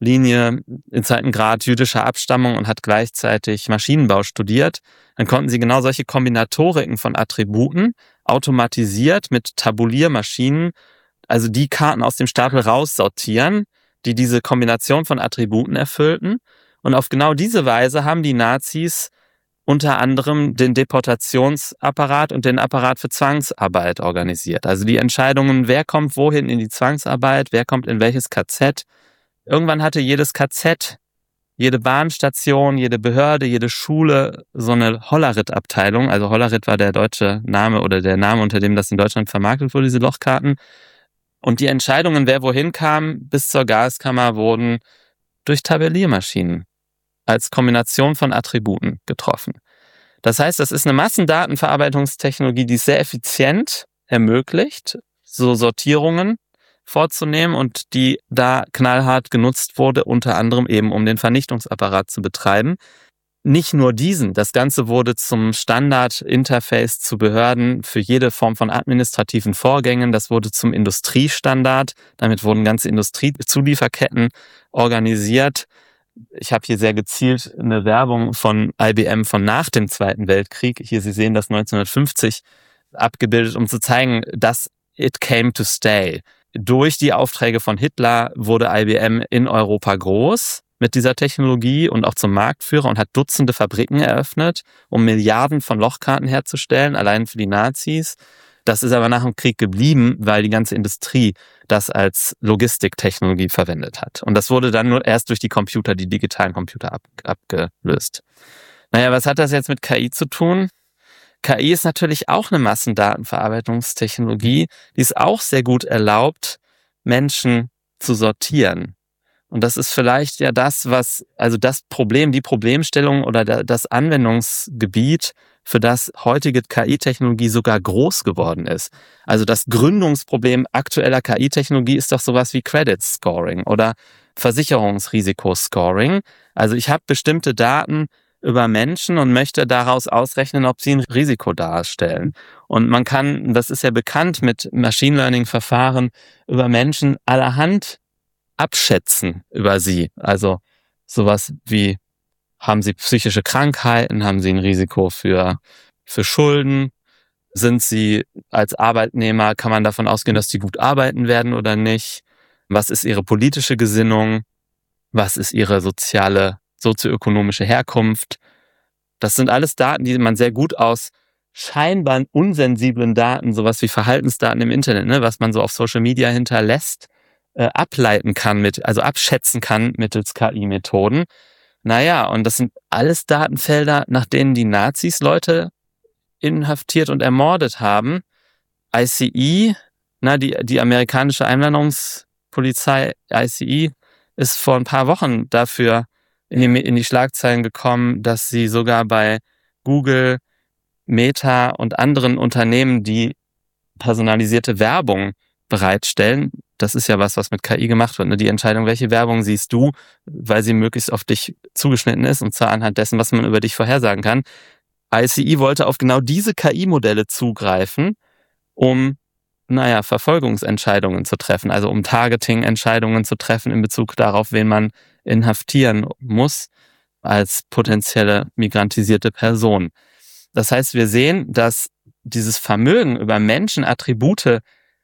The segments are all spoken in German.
Linie in Zeitengrad jüdischer Abstammung und hat gleichzeitig Maschinenbau studiert, dann konnten sie genau solche Kombinatoriken von Attributen automatisiert mit Tabuliermaschinen, also die Karten aus dem Stapel raussortieren, die diese Kombination von Attributen erfüllten. Und auf genau diese Weise haben die Nazis unter anderem den Deportationsapparat und den Apparat für Zwangsarbeit organisiert. Also die Entscheidungen, wer kommt wohin in die Zwangsarbeit, wer kommt in welches KZ. Irgendwann hatte jedes KZ, jede Bahnstation, jede Behörde, jede Schule so eine Hollerith-Abteilung. Also Hollerith war der deutsche Name oder der Name, unter dem das in Deutschland vermarktet wurde, diese Lochkarten. Und die Entscheidungen, wer wohin kam, bis zur Gaskammer, wurden durch Tabelliermaschinen als Kombination von Attributen getroffen. Das heißt, das ist eine Massendatenverarbeitungstechnologie, die es sehr effizient ermöglicht, so Sortierungen vorzunehmen und die da knallhart genutzt wurde, unter anderem eben, um den Vernichtungsapparat zu betreiben. Nicht nur diesen, das Ganze wurde zum Standard-Interface zu Behörden für jede Form von administrativen Vorgängen. Das wurde zum Industriestandard. Damit wurden ganze Industriezulieferketten organisiert. Ich habe hier sehr gezielt eine Werbung von IBM von nach dem Zweiten Weltkrieg. Hier, Sie sehen das 1950 abgebildet, um zu zeigen, dass it came to stay. Durch die Aufträge von Hitler wurde IBM in Europa groß mit dieser Technologie und auch zum Marktführer und hat Dutzende Fabriken eröffnet, um Milliarden von Lochkarten herzustellen, allein für die Nazis. Das ist aber nach dem Krieg geblieben, weil die ganze Industrie das als Logistiktechnologie verwendet hat. Und das wurde dann nur erst durch die Computer, die digitalen Computer abgelöst. Naja, was hat das jetzt mit KI zu tun? KI ist natürlich auch eine Massendatenverarbeitungstechnologie, die es auch sehr gut erlaubt, Menschen zu sortieren. Und das ist vielleicht ja das Problem, die Problemstellung oder das Anwendungsgebiet, für das heutige KI-Technologie sogar groß geworden ist. Also das Gründungsproblem aktueller KI-Technologie ist doch sowas wie Credit Scoring oder Versicherungsrisikoscoring. Also ich habe bestimmte Daten über Menschen und möchte daraus ausrechnen, ob sie ein Risiko darstellen. Und man kann, das ist ja bekannt mit Machine Learning-Verfahren, über Menschen allerhand abschätzen über sie. Also sowas wie, haben sie psychische Krankheiten, haben sie ein Risiko für Schulden, sind sie als Arbeitnehmer, kann man davon ausgehen, dass sie gut arbeiten werden oder nicht? Was ist ihre politische Gesinnung? Was ist ihre sozioökonomische Herkunft? Das sind alles Daten, die man sehr gut aus scheinbar unsensiblen Daten, sowas wie Verhaltensdaten im Internet, was man so auf Social Media hinterlässt, ableiten kann, also abschätzen kann mittels KI-Methoden. Naja, und das sind alles Datenfelder, nach denen die Nazis Leute inhaftiert und ermordet haben. ICE, die amerikanische Einwanderungspolizei, ICE, ist vor ein paar Wochen dafür in die Schlagzeilen gekommen, dass sie sogar bei Google, Meta und anderen Unternehmen, die personalisierte Werbung bereitstellen. Das ist ja was mit KI gemacht wird. Die Entscheidung, welche Werbung siehst du, weil sie möglichst auf dich zugeschnitten ist und zwar anhand dessen, was man über dich vorhersagen kann. ICE wollte auf genau diese KI-Modelle zugreifen, um Verfolgungsentscheidungen zu treffen, also um Targeting-Entscheidungen zu treffen in Bezug darauf, wen man inhaftieren muss als potenzielle migrantisierte Person. Das heißt, wir sehen, dass dieses Vermögen über Menschenattribute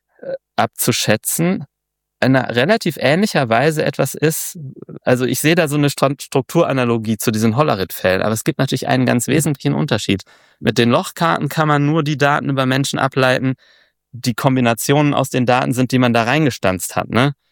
abzuschätzen in einer relativ ähnlicher Weise etwas ist, also ich sehe da so eine Strukturanalogie zu diesen Hollerith-Fällen, aber es gibt natürlich einen ganz wesentlichen Unterschied. Mit den Lochkarten kann man nur die Daten über Menschen ableiten, die Kombinationen aus den Daten sind, die man da reingestanzt hat.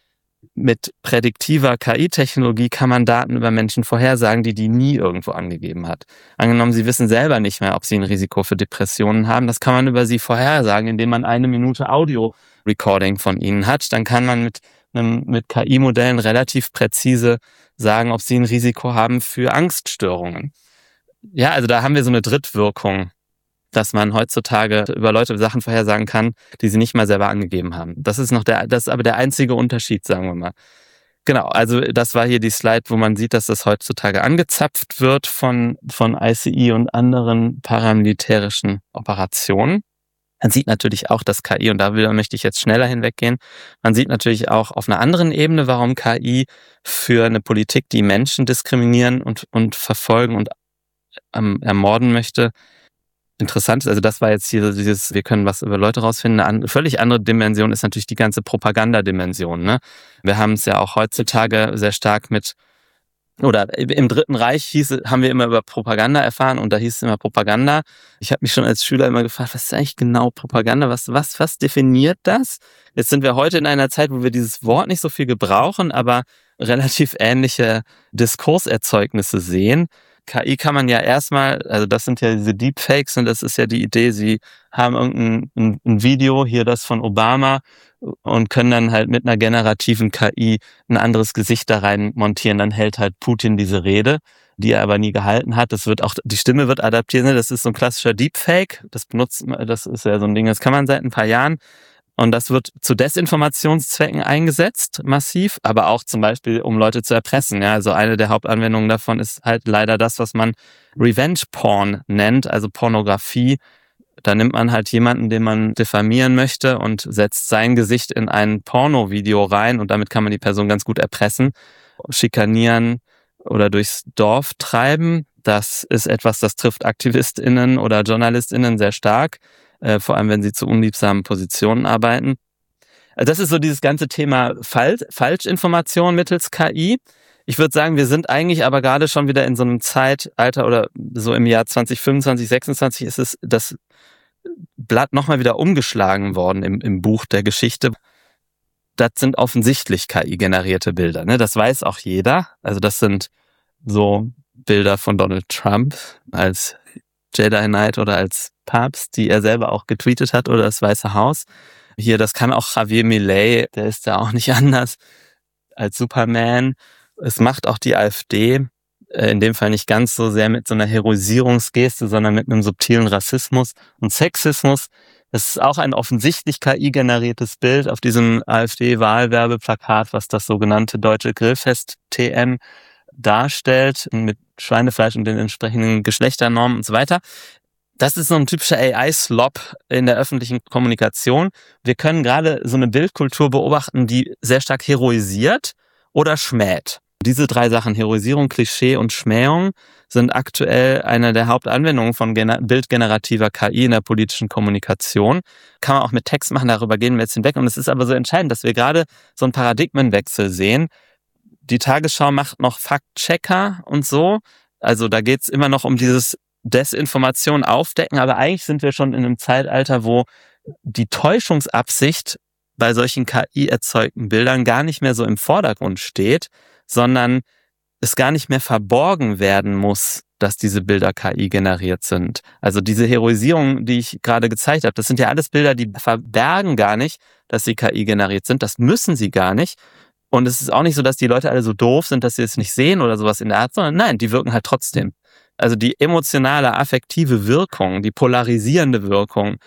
Mit prädiktiver KI-Technologie kann man Daten über Menschen vorhersagen, die nie irgendwo angegeben hat. Angenommen, Sie wissen selber nicht mehr, ob Sie ein Risiko für Depressionen haben, das kann man über Sie vorhersagen, indem man 1 Minute Audio-Recording von Ihnen hat. Dann kann man mit KI-Modellen relativ präzise sagen, ob Sie ein Risiko haben für Angststörungen. Ja, also da haben wir so eine Drittwirkung, dass man heutzutage über Leute Sachen vorhersagen kann, die sie nicht mal selber angegeben haben. Das ist aber der einzige Unterschied, sagen wir mal. Genau, also das war hier die Slide, wo man sieht, dass das heutzutage angezapft wird von ICE und anderen paramilitärischen Operationen. Man sieht natürlich auch, dass KI, und möchte ich jetzt schneller hinweggehen, man sieht natürlich auch auf einer anderen Ebene, warum KI für eine Politik, die Menschen diskriminieren und verfolgen und ermorden möchte, interessant ist. Also das war jetzt hier so dieses, wir können was über Leute rausfinden. Eine völlig andere Dimension ist natürlich die ganze Propagandadimension. Ne? Wir haben es ja auch heutzutage sehr stark oder im Dritten Reich haben wir immer über Propaganda erfahren und da hieß es immer Propaganda. Ich habe mich schon als Schüler immer gefragt, was ist eigentlich genau Propaganda? Was definiert das? Jetzt sind wir heute in einer Zeit, wo wir dieses Wort nicht so viel gebrauchen, aber relativ ähnliche Diskurserzeugnisse sehen. KI kann man ja erstmal, also das sind ja diese Deepfakes und das ist ja die Idee, sie haben irgendein ein Video, hier das von Obama, und können dann halt mit einer generativen KI ein anderes Gesicht da rein montieren. Dann hält halt Putin diese Rede, die er aber nie gehalten hat. Die Stimme wird adaptiert. Ne? Das ist so ein klassischer Deepfake. Das ist ja so ein Ding, das kann man seit ein paar Jahren. Und das wird zu Desinformationszwecken eingesetzt, massiv, aber auch zum Beispiel, um Leute zu erpressen. Ja, also eine der Hauptanwendungen davon ist halt leider das, was man Revenge Porn nennt, also Pornografie. Da nimmt man halt jemanden, den man diffamieren möchte und setzt sein Gesicht in ein Pornovideo rein und damit kann man die Person ganz gut erpressen, schikanieren oder durchs Dorf treiben. Das ist etwas, das trifft AktivistInnen oder JournalistInnen sehr stark, vor allem wenn sie zu unliebsamen Positionen arbeiten. Das ist so dieses ganze Thema Falschinformation mittels KI. Ich würde sagen, wir sind eigentlich aber gerade schon wieder in so einem Zeitalter oder so im Jahr 2025, 2026 ist es das Blatt nochmal wieder umgeschlagen worden im Buch der Geschichte. Das sind offensichtlich KI-generierte Bilder, ne? Das weiß auch jeder. Also das sind so Bilder von Donald Trump als Jedi Knight oder als Papst, die er selber auch getweetet hat, oder das Weiße Haus. Hier, das kann auch Javier Milei, der ist ja auch nicht anders als Superman. Es macht auch die AfD, in dem Fall nicht ganz so sehr mit so einer Heroisierungsgeste, sondern mit einem subtilen Rassismus und Sexismus. Das ist auch ein offensichtlich KI-generiertes Bild auf diesem AfD-Wahlwerbeplakat, was das sogenannte Deutsche Grillfest TM darstellt, mit Schweinefleisch und den entsprechenden Geschlechternormen und so weiter. Das ist so ein typischer AI-Slop in der öffentlichen Kommunikation. Wir können gerade so eine Bildkultur beobachten, die sehr stark heroisiert oder schmäht. Diese drei Sachen, Heroisierung, Klischee und Schmähung, sind aktuell eine der Hauptanwendungen von bildgenerativer KI in der politischen Kommunikation. Kann man auch mit Text machen, darüber gehen wir jetzt hinweg. Und es ist aber so entscheidend, dass wir gerade so einen Paradigmenwechsel sehen. Die Tagesschau macht noch Faktchecker und so. Also da geht's immer noch um dieses Desinformation aufdecken, aber eigentlich sind wir schon in einem Zeitalter, wo die Täuschungsabsicht bei solchen KI-erzeugten Bildern gar nicht mehr so im Vordergrund steht, sondern es gar nicht mehr verborgen werden muss, dass diese Bilder KI generiert sind. Also diese Heroisierung, die ich gerade gezeigt habe, das sind ja alles Bilder, die verbergen gar nicht, dass sie KI generiert sind. Das müssen sie gar nicht. Und es ist auch nicht so, dass die Leute alle so doof sind, dass sie es nicht sehen oder sowas in der Art, sondern nein, die wirken halt trotzdem. Also die emotionale, affektive Wirkung, die polarisierende Wirkung,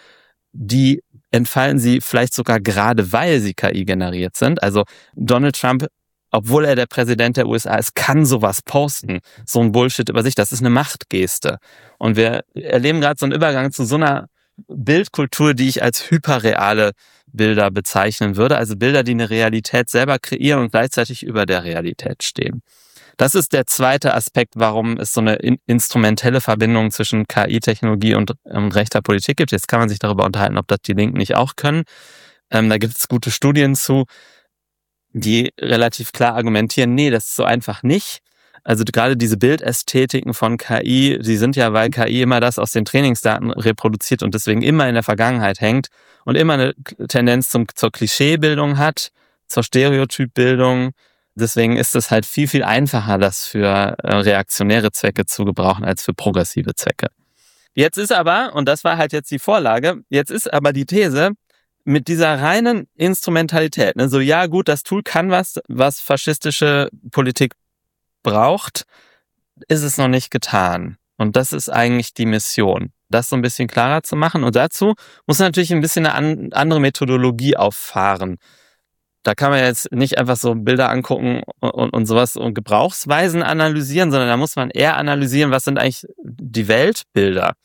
die entfalten sie vielleicht sogar gerade, weil sie KI generiert sind. Also Donald Trump, obwohl er der Präsident der USA ist, kann sowas posten. So ein Bullshit über sich. Das ist eine Machtgeste. Und wir erleben gerade so einen Übergang zu so einer Bildkultur, die ich als hyperreale Bilder bezeichnen würde. Also Bilder, die eine Realität selber kreieren und gleichzeitig über der Realität stehen. Das ist der zweite Aspekt, warum es so eine instrumentelle Verbindung zwischen KI-Technologie und rechter Politik gibt. Jetzt kann man sich darüber unterhalten, ob das die Linken nicht auch können. Da gibt es gute Studien zu, die relativ klar argumentieren, nee, das ist so einfach nicht. Also gerade diese Bildästhetiken von KI, die sind ja, weil KI immer das aus den Trainingsdaten reproduziert und deswegen immer in der Vergangenheit hängt und immer eine Tendenz zur Klischeebildung hat, zur Stereotypbildung. Deswegen ist es halt viel, viel einfacher, das für reaktionäre Zwecke zu gebrauchen als für progressive Zwecke. Jetzt ist aber, und das war halt jetzt die Vorlage, jetzt ist aber die These, mit dieser reinen Instrumentalität, ne, so ja gut, das Tool kann was faschistische Politik braucht, ist es noch nicht getan. Und das ist eigentlich die Mission, das so ein bisschen klarer zu machen. Und dazu muss natürlich ein bisschen eine andere Methodologie auffahren. Da kann man jetzt nicht einfach so Bilder angucken und sowas und Gebrauchsweisen analysieren, sondern da muss man eher analysieren, was sind eigentlich die Weltbilder.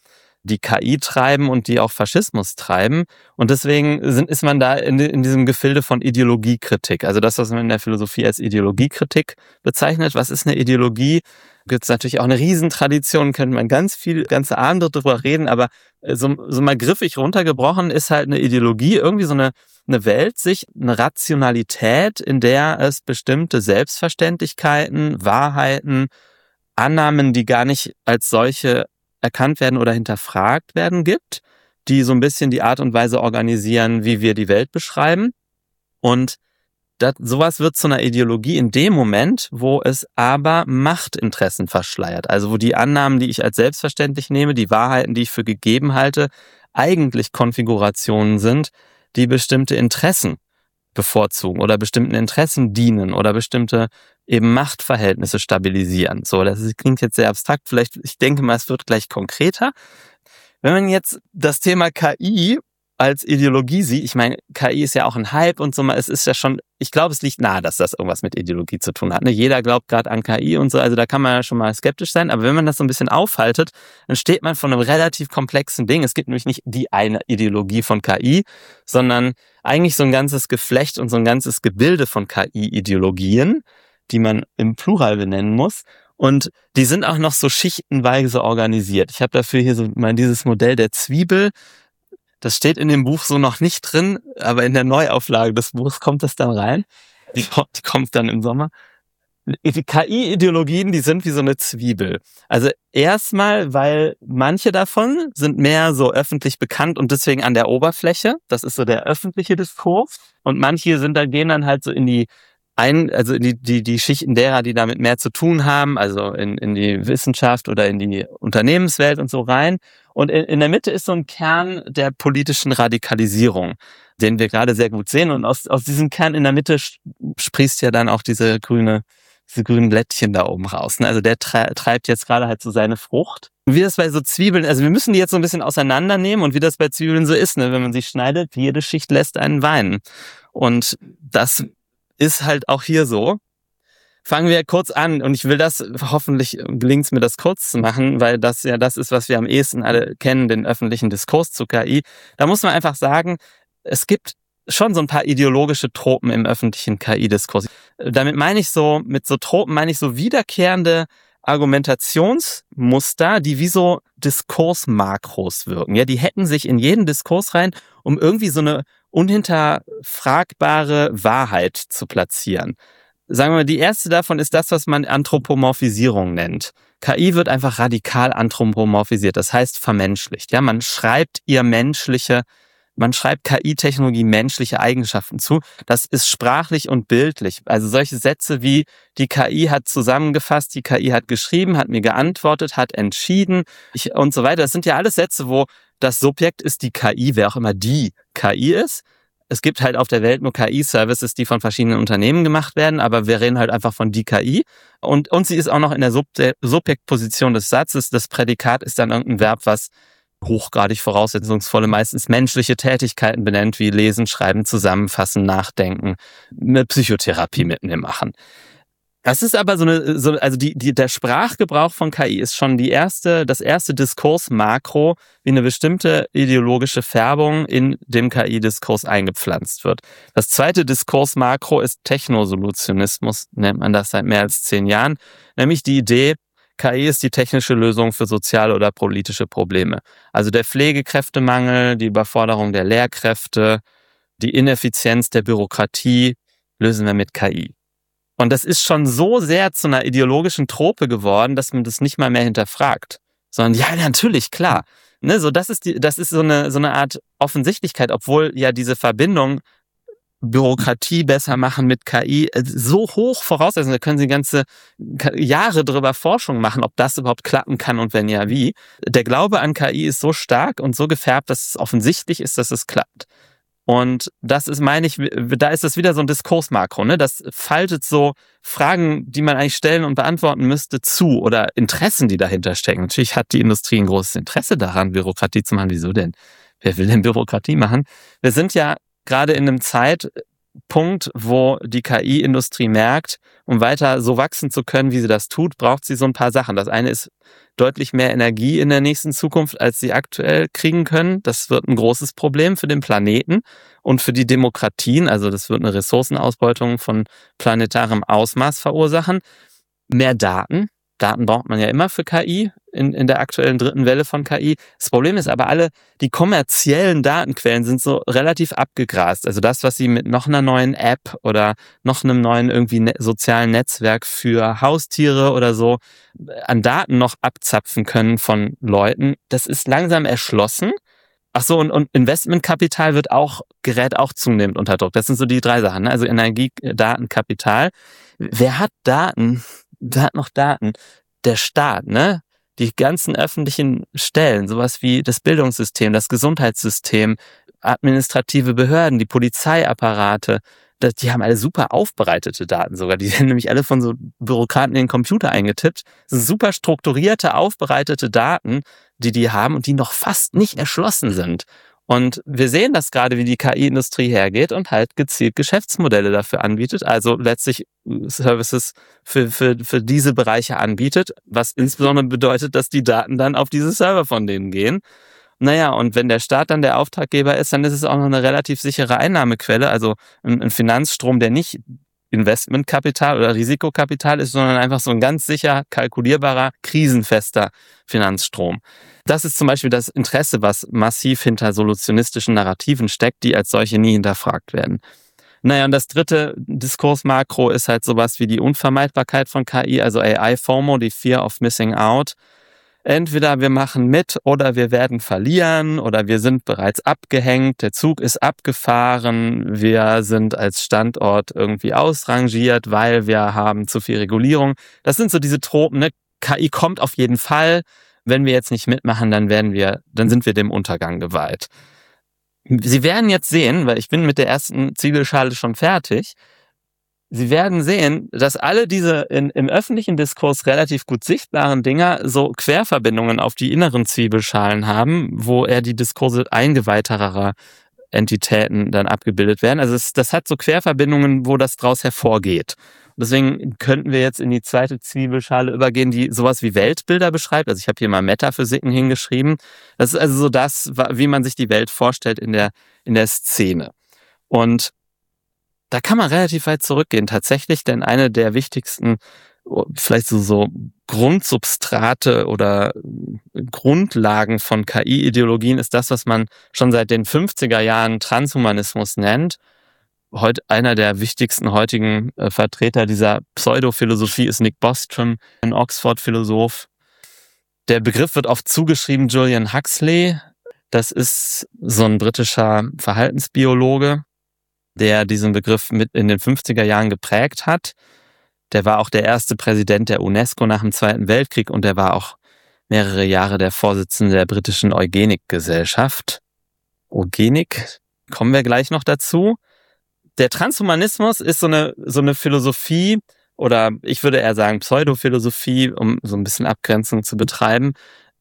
die KI treiben und die auch Faschismus treiben. Und deswegen ist man da in diesem Gefilde von Ideologiekritik. Also das, was man in der Philosophie als Ideologiekritik bezeichnet. Was ist eine Ideologie? Gibt es natürlich auch eine Riesentradition, könnte man ganze Abende drüber reden, aber so mal griffig runtergebrochen ist halt eine Ideologie irgendwie so eine Welt, eine Rationalität, in der es bestimmte Selbstverständlichkeiten, Wahrheiten, Annahmen, die gar nicht als solche erkannt werden oder hinterfragt werden, gibt, die so ein bisschen die Art und Weise organisieren, wie wir die Welt beschreiben. Und sowas wird zu einer Ideologie in dem Moment, wo es aber Machtinteressen verschleiert. Also wo die Annahmen, die ich als selbstverständlich nehme, die Wahrheiten, die ich für gegeben halte, eigentlich Konfigurationen sind, die bestimmte Interessen bevorzugen oder bestimmten Interessen dienen oder bestimmte eben Machtverhältnisse stabilisieren. So, das klingt jetzt sehr abstrakt. Vielleicht, ich denke mal, es wird gleich konkreter. Wenn man jetzt das Thema KI als Ideologie sieht, ich meine, KI ist ja auch ein Hype und so, es ist ja schon, ich glaube, es liegt nahe, dass das irgendwas mit Ideologie zu tun hat. Ne? Jeder glaubt gerade an KI und so, also da kann man ja schon mal skeptisch sein, aber wenn man das so ein bisschen aufhaltet, dann steht man vor einem relativ komplexen Ding. Es gibt nämlich nicht die eine Ideologie von KI, sondern eigentlich so ein ganzes Geflecht und so ein ganzes Gebilde von KI-Ideologien, die man im Plural benennen muss. Und die sind auch noch so schichtenweise organisiert. Ich habe dafür hier so mal dieses Modell der Zwiebel. Das steht in dem Buch so noch nicht drin, aber in der Neuauflage des Buchs kommt das dann rein. Die kommt dann im Sommer. Die KI-Ideologien, die sind wie so eine Zwiebel. Also erstmal, weil manche davon sind mehr so öffentlich bekannt und deswegen an der Oberfläche. Das ist so der öffentliche Diskurs. Und manche gehen dann halt so in die Schichten derer, die damit mehr zu tun haben, also in die Wissenschaft oder in die Unternehmenswelt und so rein. Und in der Mitte ist so ein Kern der politischen Radikalisierung, den wir gerade sehr gut sehen. Und aus diesem Kern in der Mitte sprießt ja dann auch diese grünen Blättchen da oben raus. Also der treibt jetzt gerade halt so seine Frucht. Und wie das bei so Zwiebeln, also wir müssen die jetzt so ein bisschen auseinandernehmen und wie das bei Zwiebeln so ist, ne? Wenn man sie schneidet, jede Schicht lässt einen weinen. Und das ist halt auch hier so. Fangen wir kurz an und ich will hoffentlich gelingt es mir, das kurz zu machen, weil das ja das ist, was wir am ehesten alle kennen, den öffentlichen Diskurs zu KI. Da muss man einfach sagen, es gibt schon so ein paar ideologische Tropen im öffentlichen KI-Diskurs. Damit mit so Tropen meine ich so wiederkehrende Argumentationsmuster, die wie so Diskursmakros wirken. Ja, die hätten sich in jeden Diskurs rein, um irgendwie so eine unhinterfragbare Wahrheit zu platzieren. Sagen wir mal, die erste davon ist das, was man Anthropomorphisierung nennt. KI wird einfach radikal anthropomorphisiert, das heißt vermenschlicht. Ja, man schreibt KI-Technologie menschliche Eigenschaften zu. Das ist sprachlich und bildlich. Also solche Sätze wie, die KI hat zusammengefasst, die KI hat geschrieben, hat mir geantwortet, hat entschieden und so weiter. Das sind ja alles Sätze, wo das Subjekt ist die KI, wer auch immer die KI ist. Es gibt halt auf der Welt nur KI-Services, die von verschiedenen Unternehmen gemacht werden, aber wir reden halt einfach von die KI. Und sie ist auch noch in der Subjektposition des Satzes. Das Prädikat ist dann irgendein Verb, was hochgradig voraussetzungsvolle, meistens menschliche Tätigkeiten benennt, wie Lesen, Schreiben, Zusammenfassen, Nachdenken, eine Psychotherapie mitmachen. Das ist aber der Sprachgebrauch von KI ist schon das erste Diskursmakro, wie eine bestimmte ideologische Färbung in dem KI-Diskurs eingepflanzt wird. Das zweite Diskursmakro ist Technosolutionismus, nennt man das seit mehr als 10 Jahren, nämlich die Idee, KI ist die technische Lösung für soziale oder politische Probleme. Also der Pflegekräftemangel, die Überforderung der Lehrkräfte, die Ineffizienz der Bürokratie lösen wir mit KI. Und das ist schon so sehr zu einer ideologischen Trope geworden, dass man das nicht mal mehr hinterfragt. Sondern, ja, natürlich, klar. Ne, so, das ist so eine Art Offensichtlichkeit, obwohl ja diese Verbindung Bürokratie besser machen mit KI so hoch voraussetzen. Da können Sie ganze Jahre drüber Forschung machen, ob das überhaupt klappen kann und wenn ja, wie. Der Glaube an KI ist so stark und so gefärbt, dass es offensichtlich ist, dass es klappt. Und das ist, meine ich, da ist das wieder so ein Diskursmakro, ne? Das faltet so Fragen, die man eigentlich stellen und beantworten müsste, zu oder Interessen, die dahinter stecken. Natürlich hat die Industrie ein großes Interesse daran, Bürokratie zu machen. Wieso denn? Wer will denn Bürokratie machen? Wir sind ja gerade in einem Punkt, wo die KI-Industrie merkt, um weiter so wachsen zu können, wie sie das tut, braucht sie so ein paar Sachen. Das eine ist deutlich mehr Energie in der nächsten Zukunft, als sie aktuell kriegen können. Das wird ein großes Problem für den Planeten und für die Demokratien. Also das wird eine Ressourcenausbeutung von planetarem Ausmaß verursachen. Mehr Daten. Daten braucht man ja immer für KI in der aktuellen dritten Welle von KI. Das Problem ist aber, alle die kommerziellen Datenquellen sind so relativ abgegrast. Also das, was sie mit noch einer neuen App oder noch einem neuen irgendwie sozialen Netzwerk für Haustiere oder so an Daten noch abzapfen können von Leuten, das ist langsam erschlossen. Ach so, und Investmentkapital gerät auch zunehmend unter Druck. Das sind so die drei Sachen, ne? Also Energie, Daten, Kapital. Wer hat Daten? Wer hat noch Daten? Der Staat, ne? Die ganzen öffentlichen Stellen, sowas wie das Bildungssystem, das Gesundheitssystem, administrative Behörden, die Polizeiapparate, die haben alle super aufbereitete Daten sogar. Die sind nämlich alle von so Bürokraten in den Computer eingetippt. Das sind super strukturierte, aufbereitete Daten, die haben und die noch fast nicht erschlossen sind. Und wir sehen das gerade, wie die KI-Industrie hergeht und halt gezielt Geschäftsmodelle dafür anbietet, also letztlich Services für diese Bereiche anbietet, was insbesondere bedeutet, dass die Daten dann auf diese Server von denen gehen. Naja, und wenn der Staat dann der Auftraggeber ist, dann ist es auch noch eine relativ sichere Einnahmequelle, also ein Finanzstrom, der nicht Investmentkapital oder Risikokapital ist, sondern einfach so ein ganz sicher kalkulierbarer, krisenfester Finanzstrom. Das ist zum Beispiel das Interesse, was massiv hinter solutionistischen Narrativen steckt, die als solche nie hinterfragt werden. Naja, und das dritte Diskursmakro ist halt sowas wie die Unvermeidbarkeit von KI, also AI-FOMO, die Fear of Missing Out. Entweder wir machen mit oder wir werden verlieren oder wir sind bereits abgehängt, der Zug ist abgefahren, wir sind als Standort irgendwie ausrangiert, weil wir haben zu viel Regulierung. Das sind so diese Tropen, ne? KI kommt auf jeden Fall. Wenn wir jetzt nicht mitmachen, dann sind wir dem Untergang geweiht. Sie werden jetzt sehen, weil ich bin mit der ersten Zwiebelschale schon fertig, Sie werden sehen, dass alle diese im öffentlichen Diskurs relativ gut sichtbaren Dinger so Querverbindungen auf die inneren Zwiebelschalen haben, wo eher die Diskurse eingeweihterer Entitäten dann abgebildet werden. Also das hat so Querverbindungen, wo das draus hervorgeht. Deswegen könnten wir jetzt in die zweite Zwiebelschale übergehen, die sowas wie Weltbilder beschreibt. Also ich habe hier mal Metaphysiken hingeschrieben. Das ist also so das, wie man sich die Welt vorstellt in der Szene. Und da kann man relativ weit zurückgehen, tatsächlich, denn eine der wichtigsten, vielleicht so Grundsubstrate oder Grundlagen von KI-Ideologien ist das, was man schon seit den 50er Jahren Transhumanismus nennt. Heute einer der wichtigsten heutigen Vertreter dieser Pseudophilosophie ist Nick Bostrom, ein Oxford-Philosoph. Der Begriff wird oft zugeschrieben Julian Huxley. Das ist so ein britischer Verhaltensbiologe, der diesen Begriff mit in den 50er Jahren geprägt hat. Der war auch der erste Präsident der UNESCO nach dem Zweiten Weltkrieg und der war auch mehrere Jahre der Vorsitzende der britischen Eugenikgesellschaft. Eugenik, kommen wir gleich noch dazu. Der Transhumanismus ist so eine Philosophie, oder ich würde eher sagen Pseudophilosophie, um so ein bisschen Abgrenzung zu betreiben,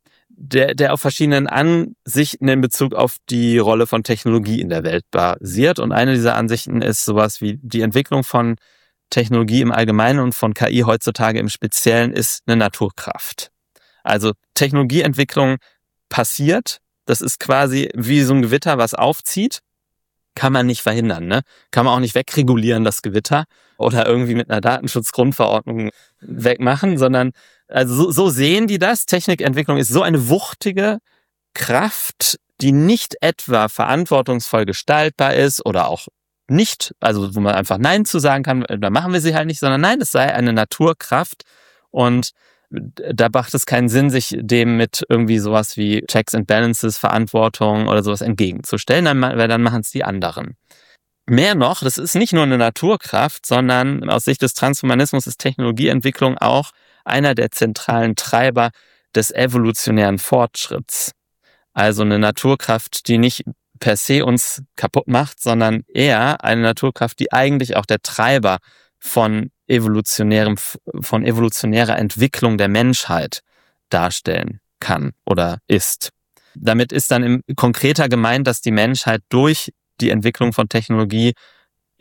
der auf verschiedenen Ansichten in Bezug auf die Rolle von Technologie in der Welt basiert. Und eine dieser Ansichten ist sowas wie die Entwicklung von Technologie im Allgemeinen und von KI heutzutage im Speziellen ist eine Naturkraft. Also Technologieentwicklung passiert, das ist quasi wie so ein Gewitter, was aufzieht, kann man nicht verhindern, ne? Kann man auch nicht wegregulieren, das Gewitter, oder irgendwie mit einer Datenschutzgrundverordnung wegmachen, sondern also so sehen die das. Technikentwicklung ist so eine wuchtige Kraft, die nicht etwa verantwortungsvoll gestaltbar ist oder auch nicht, also wo man einfach Nein zu sagen kann, da machen wir sie halt nicht, sondern nein, es sei eine Naturkraft und da macht es keinen Sinn, sich dem mit irgendwie sowas wie Checks and Balances, Verantwortung oder sowas entgegenzustellen, weil dann machen es die anderen. Mehr noch, das ist nicht nur eine Naturkraft, sondern aus Sicht des Transhumanismus ist Technologieentwicklung auch einer der zentralen Treiber des evolutionären Fortschritts. Also eine Naturkraft, die nicht per se uns kaputt macht, sondern eher eine Naturkraft, die eigentlich auch der Treiber von evolutionärer Entwicklung der Menschheit darstellen kann oder ist. Damit ist dann konkreter gemeint, dass die Menschheit durch die Entwicklung von Technologie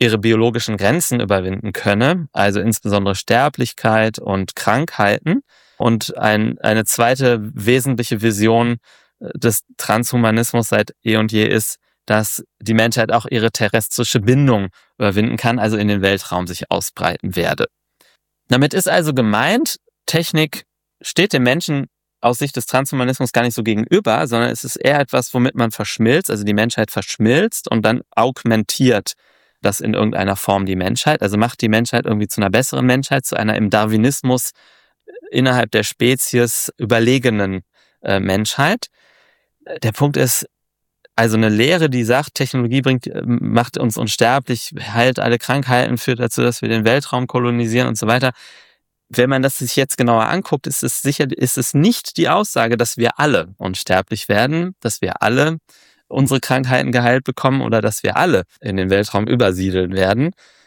ihre biologischen Grenzen überwinden könne, also insbesondere Sterblichkeit und Krankheiten. Und eine zweite wesentliche Vision des Transhumanismus seit eh und je ist, dass die Menschheit auch ihre terrestrische Bindung überwinden kann, also in den Weltraum sich ausbreiten werde. Damit ist also gemeint, Technik steht dem Menschen aus Sicht des Transhumanismus gar nicht so gegenüber, sondern es ist eher etwas, womit man verschmilzt, also die Menschheit verschmilzt und dann augmentiert das in irgendeiner Form die Menschheit, also macht die Menschheit irgendwie zu einer besseren Menschheit, zu einer im Darwinismus innerhalb der Spezies überlegenen Menschheit. Der Punkt ist, also eine Lehre, die sagt, Technologie macht uns unsterblich, heilt alle Krankheiten, führt dazu, dass wir den Weltraum kolonisieren und so weiter. Wenn man das sich jetzt genauer anguckt, ist es nicht die Aussage, dass wir alle unsterblich werden, dass wir alle unsere Krankheiten geheilt bekommen oder dass wir alle in den Weltraum übersiedeln werden.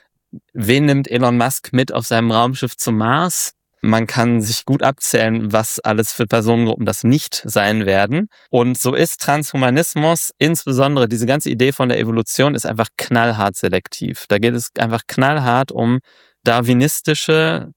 Wen nimmt Elon Musk mit auf seinem Raumschiff zum Mars? Man kann sich gut abzählen, was alles für Personengruppen das nicht sein werden. Und so ist Transhumanismus, insbesondere diese ganze Idee von der Evolution, ist einfach knallhart selektiv. Da geht es einfach knallhart um darwinistische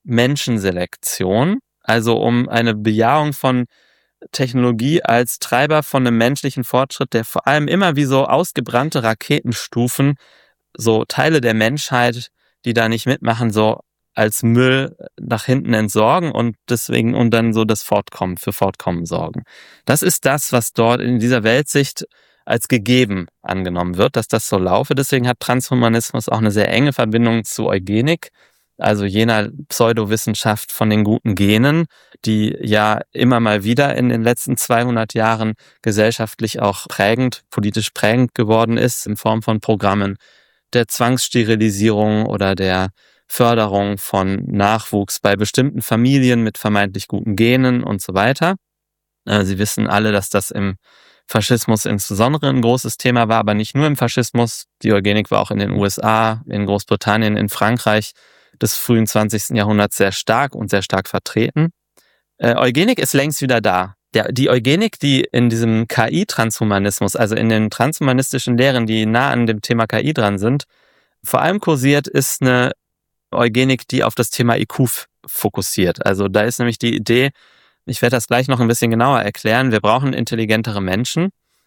Menschenselektion, also um eine Bejahung von Technologie als Treiber von einem menschlichen Fortschritt, der vor allem immer wie so ausgebrannte Raketenstufen, so Teile der Menschheit, die da nicht mitmachen, so als Müll nach hinten entsorgen und dann so das Fortkommen sorgen. Das ist das, was dort in dieser Weltsicht als gegeben angenommen wird, dass das so laufe. Deswegen hat Transhumanismus auch eine sehr enge Verbindung zu Eugenik, also jener Pseudowissenschaft von den guten Genen, die ja immer mal wieder in den letzten 200 Jahren gesellschaftlich auch politisch prägend geworden ist, in Form von Programmen der Zwangssterilisierung oder der Förderung von Nachwuchs bei bestimmten Familien mit vermeintlich guten Genen und so weiter. Sie wissen alle, dass das im Faschismus insbesondere ein großes Thema war, aber nicht nur im Faschismus. Die Eugenik war auch in den USA, in Großbritannien, in Frankreich des frühen 20. Jahrhunderts sehr stark vertreten. Eugenik ist längst wieder da. Die Eugenik, die in diesem KI-Transhumanismus, also in den transhumanistischen Lehren, die nah an dem Thema KI dran sind, vor allem kursiert, ist eine Eugenik, die auf das Thema IQ fokussiert. Also da ist nämlich die Idee, ich werde das gleich noch ein bisschen genauer erklären, wir brauchen intelligentere Menschen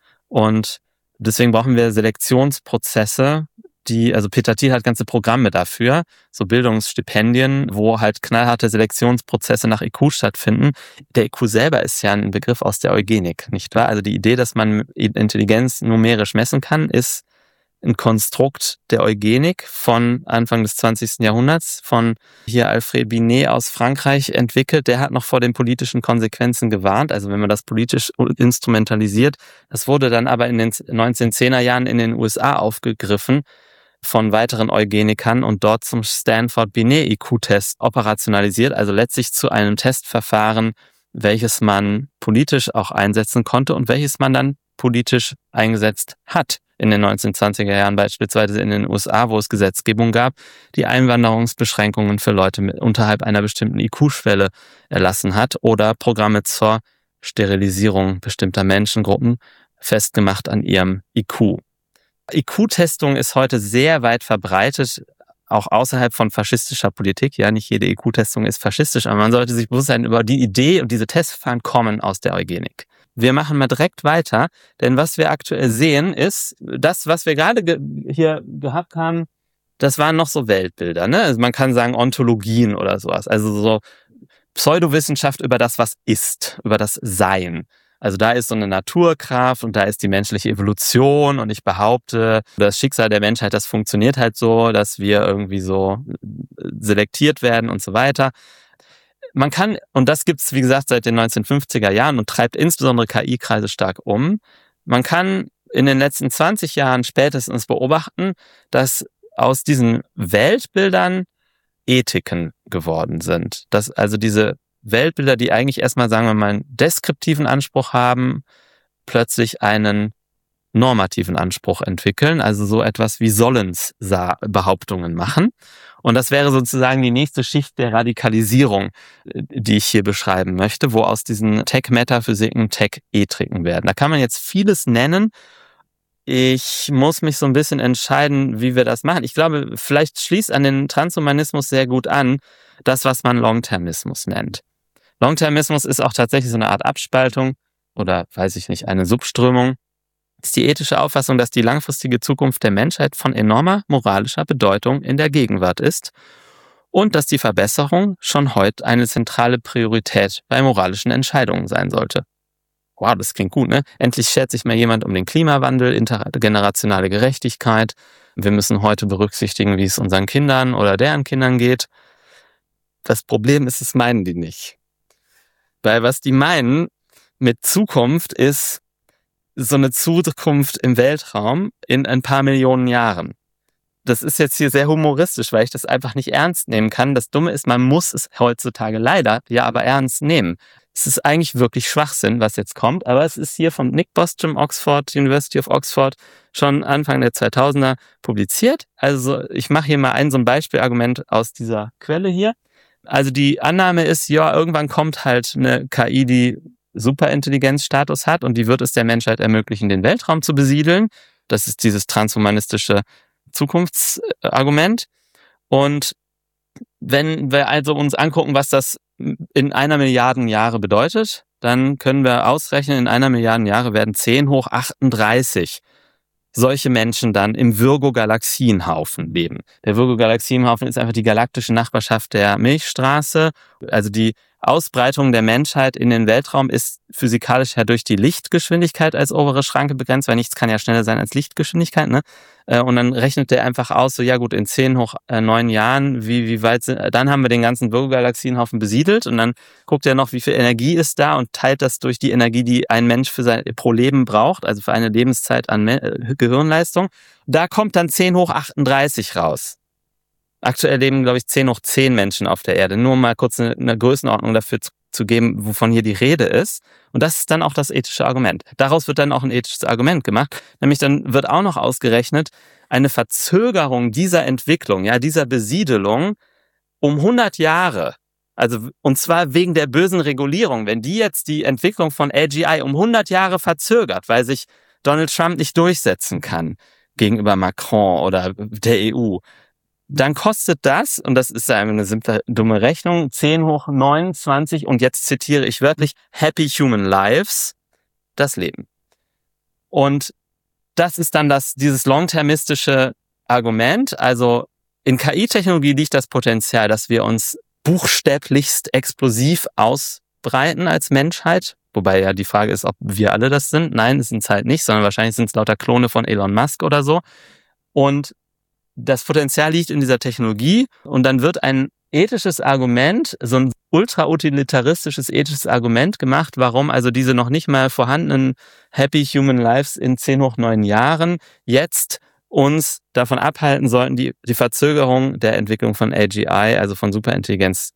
und deswegen brauchen wir Selektionsprozesse, also Peter Thiel hat ganze Programme dafür, so Bildungsstipendien, wo halt knallharte Selektionsprozesse nach IQ stattfinden. Der IQ selber ist ja ein Begriff aus der Eugenik, nicht wahr? Also die Idee, dass man Intelligenz numerisch messen kann, ist ein Konstrukt der Eugenik von Anfang des 20. Jahrhunderts, von hier Alfred Binet aus Frankreich entwickelt. Der hat noch vor den politischen Konsequenzen gewarnt, also wenn man das politisch instrumentalisiert. Das wurde dann aber in den 1910er Jahren in den USA aufgegriffen von weiteren Eugenikern und dort zum Stanford-Binet-IQ-Test operationalisiert, also letztlich zu einem Testverfahren, welches man politisch auch einsetzen konnte und welches man dann politisch eingesetzt hat. In den 1920er Jahren beispielsweise in den USA, wo es Gesetzgebung gab, die Einwanderungsbeschränkungen für Leute unterhalb einer bestimmten IQ-Schwelle erlassen hat oder Programme zur Sterilisierung bestimmter Menschengruppen festgemacht an ihrem IQ. IQ-Testung ist heute sehr weit verbreitet, auch außerhalb von faschistischer Politik. Ja, nicht jede IQ-Testung ist faschistisch, aber man sollte sich bewusst sein, über die Idee und diese Testverfahren kommen aus der Eugenik. Wir machen mal direkt weiter, denn was wir aktuell sehen ist, das, was wir gerade hier gehabt haben, das waren noch so Weltbilder, ne? Also man kann sagen Ontologien oder sowas, also so Pseudowissenschaft über das, was ist, über das Sein. Also da ist so eine Naturkraft und da ist die menschliche Evolution und ich behaupte, das Schicksal der Menschheit, das funktioniert halt so, dass wir irgendwie so selektiert werden und so weiter. Man kann, und das gibt's wie gesagt seit den 1950er Jahren und treibt insbesondere KI-Kreise stark um, man kann in den letzten 20 Jahren spätestens beobachten, dass aus diesen Weltbildern Ethiken geworden sind. Dass also diese Weltbilder, die eigentlich erstmal, sagen wir mal, einen deskriptiven Anspruch haben, plötzlich einen normativen Anspruch entwickeln, also so etwas wie Sollensbehauptungen machen. Und das wäre sozusagen die nächste Schicht der Radikalisierung, die ich hier beschreiben möchte, wo aus diesen Tech-Metaphysiken Tech-Ethiken werden. Da kann man jetzt vieles nennen. Ich muss mich so ein bisschen entscheiden, wie wir das machen. Ich glaube, vielleicht schließt an den Transhumanismus sehr gut an, das, was man Longtermismus nennt. Longtermismus ist auch tatsächlich so eine Art Abspaltung oder, weiß ich nicht, eine Subströmung. Das ist die ethische Auffassung, dass die langfristige Zukunft der Menschheit von enormer moralischer Bedeutung in der Gegenwart ist und dass die Verbesserung schon heute eine zentrale Priorität bei moralischen Entscheidungen sein sollte. Wow, das klingt gut, ne? Endlich schert sich mal jemand um den Klimawandel, intergenerationale Gerechtigkeit. Wir müssen heute berücksichtigen, wie es unseren Kindern oder deren Kindern geht. Das Problem ist, es meinen die nicht. Weil was die meinen mit Zukunft ist so eine Zukunft im Weltraum in ein paar Millionen Jahren. Das ist jetzt hier sehr humoristisch, weil ich das einfach nicht ernst nehmen kann. Das Dumme ist, man muss es heutzutage leider ja aber ernst nehmen. Es ist eigentlich wirklich Schwachsinn, was jetzt kommt, aber es ist hier von Nick Bostrom, University of Oxford, schon Anfang der 2000er publiziert. Also ich mache hier mal so ein Beispielargument aus dieser Quelle hier. Also die Annahme ist, ja, irgendwann kommt halt eine KI, die Superintelligenzstatus hat und die wird es der Menschheit ermöglichen, den Weltraum zu besiedeln. Das ist dieses transhumanistische Zukunftsargument. Und wenn wir also uns angucken, was das in 1 Milliarde Jahre bedeutet, dann können wir ausrechnen, in 1 Milliarde Jahre werden 10 hoch 38 solche Menschen dann im Virgo-Galaxienhaufen leben. Der Virgo-Galaxienhaufen ist einfach die galaktische Nachbarschaft der Milchstraße. Also die Ausbreitung der Menschheit in den Weltraum ist physikalisch ja durch die Lichtgeschwindigkeit als obere Schranke begrenzt, weil nichts kann ja schneller sein als Lichtgeschwindigkeit, ne? Und dann rechnet der einfach aus, so ja gut, in 10 hoch 9 Jahren, wie weit sind, dann haben wir den ganzen Virgo-Galaxienhaufen besiedelt und dann guckt er noch, wie viel Energie ist da und teilt das durch die Energie, die ein Mensch pro Leben braucht, also für eine Lebenszeit an Gehirnleistung. Da kommt dann 10 hoch 38 raus. Aktuell leben, glaube ich, 10 hoch 10 Menschen auf der Erde. Nur mal kurz eine Größenordnung dafür zu geben, wovon hier die Rede ist. Und das ist dann auch das ethische Argument. Daraus wird dann auch ein ethisches Argument gemacht. Nämlich dann wird auch noch ausgerechnet, eine Verzögerung dieser Entwicklung, ja, dieser Besiedelung um 100 Jahre. Also, und zwar wegen der bösen Regulierung. Wenn die jetzt die Entwicklung von AGI um 100 Jahre verzögert, weil sich Donald Trump nicht durchsetzen kann gegenüber Macron oder der EU, dann kostet das, und das ist eine simple, dumme Rechnung, 10 hoch 29, und jetzt zitiere ich wörtlich, Happy Human Lives, das Leben. Und das ist dann dieses longtermistische Argument. Also in KI-Technologie liegt das Potenzial, dass wir uns buchstäblichst explosiv ausbreiten als Menschheit. Wobei ja die Frage ist, ob wir alle das sind. Nein, es sind es halt nicht, sondern wahrscheinlich sind es lauter Klone von Elon Musk oder so. Und das Potenzial liegt in dieser Technologie und dann wird ein ethisches Argument, so ein ultra-utilitaristisches ethisches Argument gemacht, warum also diese noch nicht mal vorhandenen Happy Human Lives in 10 hoch 9 Jahren jetzt uns davon abhalten sollten, die Verzögerung der Entwicklung von AGI, also von Superintelligenz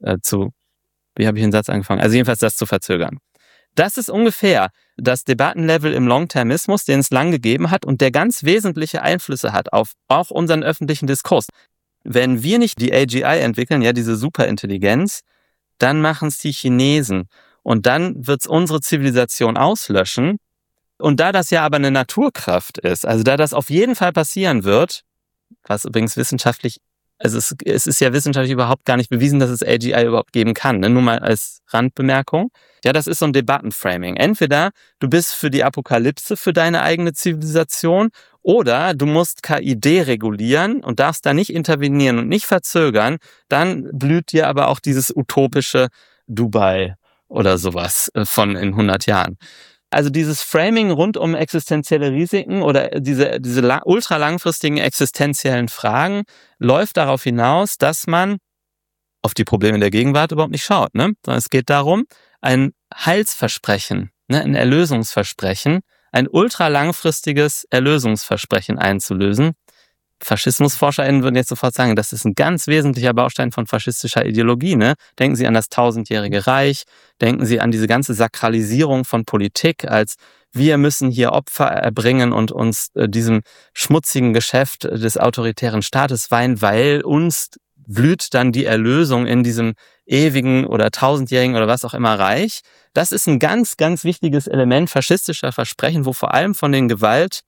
wie habe ich den Satz angefangen? Also jedenfalls das zu verzögern. Das ist ungefähr das Debattenlevel im Longtermismus, den es lang gegeben hat und der ganz wesentliche Einflüsse hat auf auch unseren öffentlichen Diskurs. Wenn wir nicht die AGI entwickeln, ja diese Superintelligenz, dann machen es die Chinesen und dann wird es unsere Zivilisation auslöschen. Und da das ja aber eine Naturkraft ist, also da das auf jeden Fall passieren wird, was übrigens wissenschaftlich, also es ist ja wissenschaftlich überhaupt gar nicht bewiesen, dass es AGI überhaupt geben kann, ne? Nur mal als Randbemerkung. Ja, das ist so ein Debattenframing. Entweder du bist für die Apokalypse für deine eigene Zivilisation oder du musst KI deregulieren und darfst da nicht intervenieren und nicht verzögern. Dann blüht dir aber auch dieses utopische Dubai oder sowas von in 100 Jahren. Also dieses Framing rund um existenzielle Risiken oder diese ultra langfristigen existenziellen Fragen läuft darauf hinaus, dass man auf die Probleme der Gegenwart überhaupt nicht schaut, ne? Sondern es geht darum, ein Heilsversprechen, ne, ein Erlösungsversprechen, ein ultra langfristiges Erlösungsversprechen einzulösen. FaschismusforscherInnen würden jetzt sofort sagen, das ist ein ganz wesentlicher Baustein von faschistischer Ideologie, ne? Denken Sie an das 1000-jährige Reich, denken Sie an diese ganze Sakralisierung von Politik als wir müssen hier Opfer erbringen und uns diesem schmutzigen Geschäft des autoritären Staates weihen, weil uns blüht dann die Erlösung in diesem ewigen oder 1000-jährigen oder was auch immer Reich. Das ist ein ganz, ganz wichtiges Element faschistischer Versprechen, wo vor allem von den Gewalt-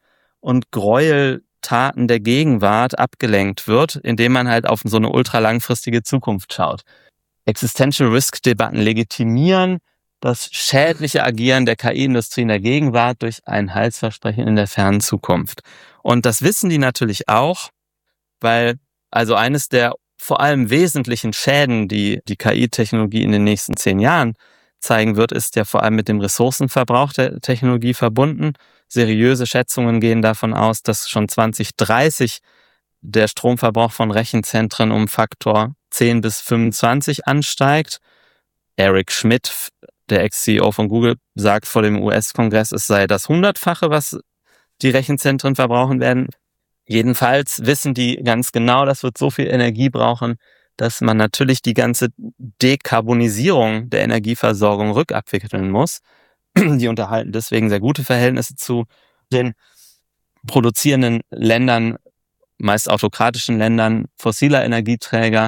und Gräueltaten der Gegenwart abgelenkt wird, indem man halt auf so eine ultralangfristige Zukunft schaut. Existential Risk-Debatten legitimieren das schädliche Agieren der KI-Industrie in der Gegenwart durch ein Heilsversprechen in der fernen Zukunft. Und das wissen die natürlich auch, weil also eines der vor allem wesentlichen Schäden, die die KI-Technologie in den nächsten 10 Jahren zeigen wird, ist ja vor allem mit dem Ressourcenverbrauch der Technologie verbunden. Seriöse Schätzungen gehen davon aus, dass schon 2030 der Stromverbrauch von Rechenzentren um Faktor 10 bis 25 ansteigt. Eric Schmidt, der Ex-CEO von Google, sagt vor dem US-Kongress, es sei das 100-fache, was die Rechenzentren verbrauchen werden. Jedenfalls wissen die ganz genau, das wird so viel Energie brauchen, dass man natürlich die ganze Dekarbonisierung der Energieversorgung rückabwickeln muss. Die unterhalten deswegen sehr gute Verhältnisse zu den produzierenden Ländern, meist autokratischen Ländern fossiler Energieträger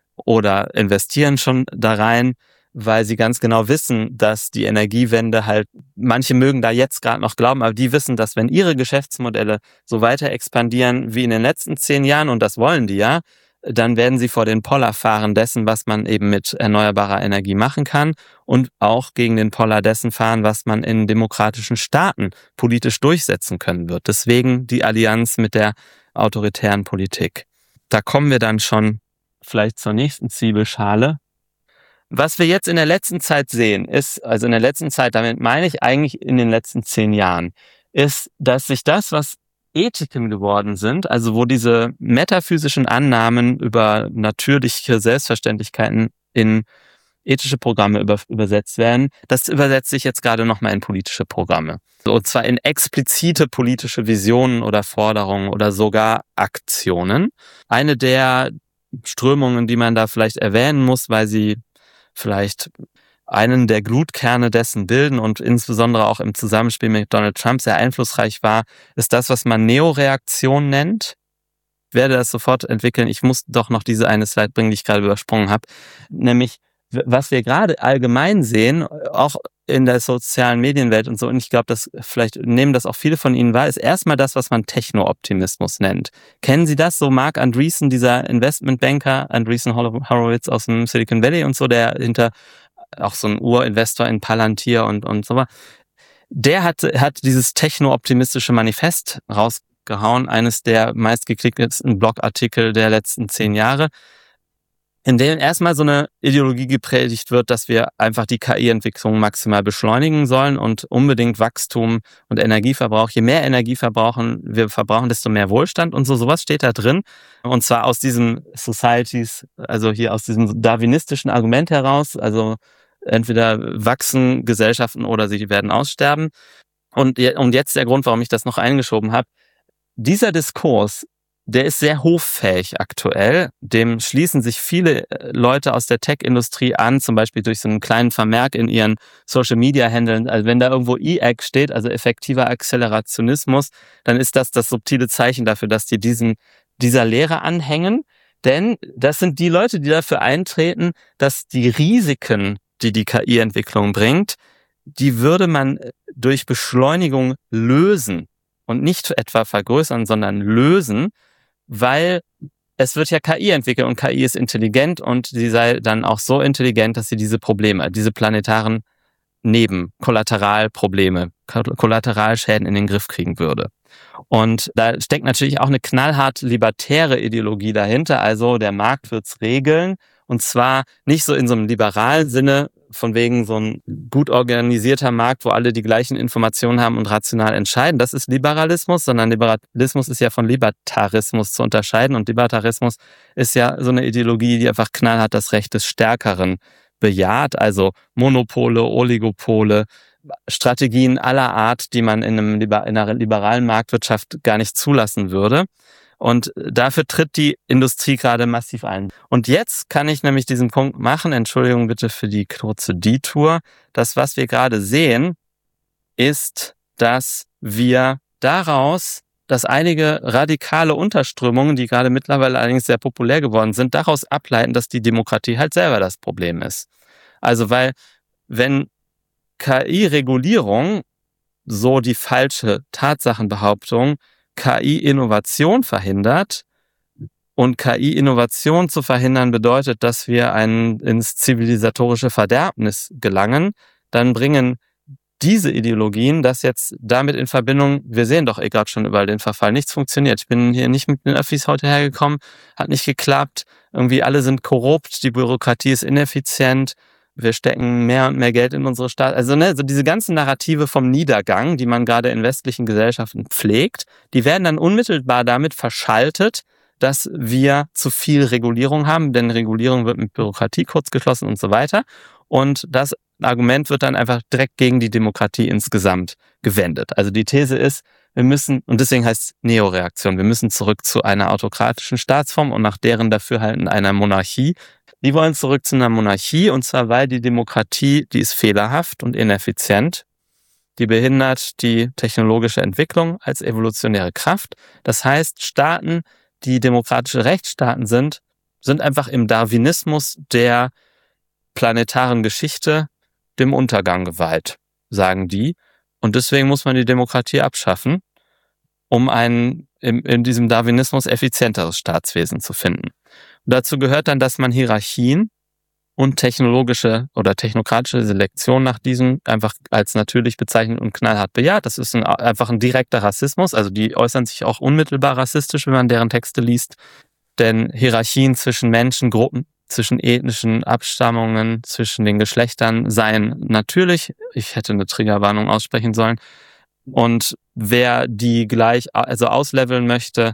oder investieren schon da rein, weil sie ganz genau wissen, dass die Energiewende halt, manche mögen da jetzt gerade noch glauben, aber die wissen, dass wenn ihre Geschäftsmodelle so weiter expandieren wie in den letzten 10 Jahren, und das wollen die ja, dann werden sie vor den Poller fahren dessen, was man eben mit erneuerbarer Energie machen kann, und auch gegen den Poller dessen fahren, was man in demokratischen Staaten politisch durchsetzen können wird. Deswegen die Allianz mit der autoritären Politik. Da kommen wir dann schon vielleicht zur nächsten Zwiebelschale. Was wir jetzt in der letzten Zeit sehen, ist, also in der letzten Zeit, damit meine ich eigentlich in den letzten 10 Jahren, ist, dass sich das, was Ethiken geworden sind, also wo diese metaphysischen Annahmen über natürliche Selbstverständlichkeiten in ethische Programme übersetzt werden, das übersetzt sich jetzt gerade nochmal in politische Programme. Und zwar in explizite politische Visionen oder Forderungen oder sogar Aktionen. Eine der Strömungen, die man da vielleicht erwähnen muss, weil sie vielleicht einen der Glutkerne dessen bilden und insbesondere auch im Zusammenspiel mit Donald Trump sehr einflussreich war, ist das, was man Neoreaktion nennt. Ich werde das sofort entwickeln. Ich muss doch noch diese eine Slide bringen, die ich gerade übersprungen habe. Nämlich, was wir gerade allgemein sehen, auch in der sozialen Medienwelt und so, und ich glaube, dass vielleicht nehmen das auch viele von Ihnen wahr, ist erstmal das, was man Techno-Optimismus nennt. Kennen Sie das? So Mark Andreessen, dieser Investmentbanker, Andreessen Horowitz aus dem Silicon Valley und so, der hinter auch so ein Urinvestor in Palantir und so war. Der hat dieses techno-optimistische Manifest rausgehauen, eines der meistgeklicktesten Blogartikel der letzten 10 Jahre, in dem erstmal so eine Ideologie gepredigt wird, dass wir einfach die KI-Entwicklung maximal beschleunigen sollen und unbedingt Wachstum und Energieverbrauch. Je mehr Energie wir verbrauchen, desto mehr Wohlstand und so. Sowas steht da drin. Und zwar aus diesem Societies, also hier aus diesem darwinistischen Argument heraus. Also entweder wachsen Gesellschaften oder sie werden aussterben. Und jetzt der Grund, warum ich das noch eingeschoben habe. Dieser Diskurs, der ist sehr hoffähig aktuell. Dem schließen sich viele Leute aus der Tech-Industrie an, zum Beispiel durch so einen kleinen Vermerk in ihren Social-Media-Handeln. Also wenn da irgendwo EAC steht, also effektiver Akzelerationismus, dann ist das subtile Zeichen dafür, dass die dieser Lehre anhängen. Denn das sind die Leute, die dafür eintreten, dass die Risiken, die die KI-Entwicklung bringt, die würde man durch Beschleunigung lösen und nicht etwa vergrößern, sondern lösen, weil es wird ja KI entwickelt und KI ist intelligent und sie sei dann auch so intelligent, dass sie diese Probleme, diese planetaren Kollateralprobleme, Kollateralschäden in den Griff kriegen würde. Und da steckt natürlich auch eine knallhart libertäre Ideologie dahinter, also der Markt wird's regeln, und zwar nicht so in so einem liberalen Sinne, von wegen so ein gut organisierter Markt, wo alle die gleichen Informationen haben und rational entscheiden. Das ist Liberalismus, sondern Liberalismus ist ja von Libertarismus zu unterscheiden. Und Libertarismus ist ja so eine Ideologie, die einfach knallhart das Recht des Stärkeren bejaht. Also Monopole, Oligopole, Strategien aller Art, die man in einer liberalen Marktwirtschaft gar nicht zulassen würde. Und dafür tritt die Industrie gerade massiv ein. Und jetzt kann ich nämlich diesen Punkt machen, Entschuldigung bitte für die kurze Detour. Das, was wir gerade sehen, ist, dass wir daraus, dass einige radikale Unterströmungen, die gerade mittlerweile allerdings sehr populär geworden sind, daraus ableiten, dass die Demokratie halt selber das Problem ist. Also weil, wenn KI-Regulierung, so die falsche Tatsachenbehauptung, KI-Innovation verhindert. Und KI-Innovation zu verhindern bedeutet, dass wir ins zivilisatorische Verderbnis gelangen. Dann bringen diese Ideologien das jetzt damit in Verbindung, wir sehen doch gerade schon überall den Verfall, nichts funktioniert. Ich bin hier nicht mit den Öffis heute hergekommen, hat nicht geklappt, irgendwie alle sind korrupt, die Bürokratie ist ineffizient, wir stecken mehr und mehr Geld in unsere Staat. Also so diese ganzen Narrative vom Niedergang, die man gerade in westlichen Gesellschaften pflegt, die werden dann unmittelbar damit verschaltet, dass wir zu viel Regulierung haben, denn Regulierung wird mit Bürokratie kurzgeschlossen und so weiter. Und das Argument wird dann einfach direkt gegen die Demokratie insgesamt gewendet. Also die These ist, wir müssen, und deswegen heißt es Neoreaktion, wir müssen zurück zu einer autokratischen Staatsform und nach deren Dafürhalten einer Monarchie. Die wollen zurück zu einer Monarchie, und zwar weil die Demokratie, die ist fehlerhaft und ineffizient. Die behindert die technologische Entwicklung als evolutionäre Kraft. Das heißt, Staaten, die demokratische Rechtsstaaten sind einfach im Darwinismus der planetaren Geschichte dem Untergang geweiht, sagen die. Und deswegen muss man die Demokratie abschaffen, um ein in diesem Darwinismus effizienteres Staatswesen zu finden. Und dazu gehört dann, dass man Hierarchien und technologische oder technokratische Selektion nach diesem einfach als natürlich bezeichnet und knallhart bejaht. Das ist einfach ein direkter Rassismus. Also die äußern sich auch unmittelbar rassistisch, wenn man deren Texte liest. Denn Hierarchien zwischen Menschengruppen, zwischen ethnischen Abstammungen, zwischen den Geschlechtern seien natürlich. Ich hätte eine Triggerwarnung aussprechen sollen. Und wer die ausleveln möchte,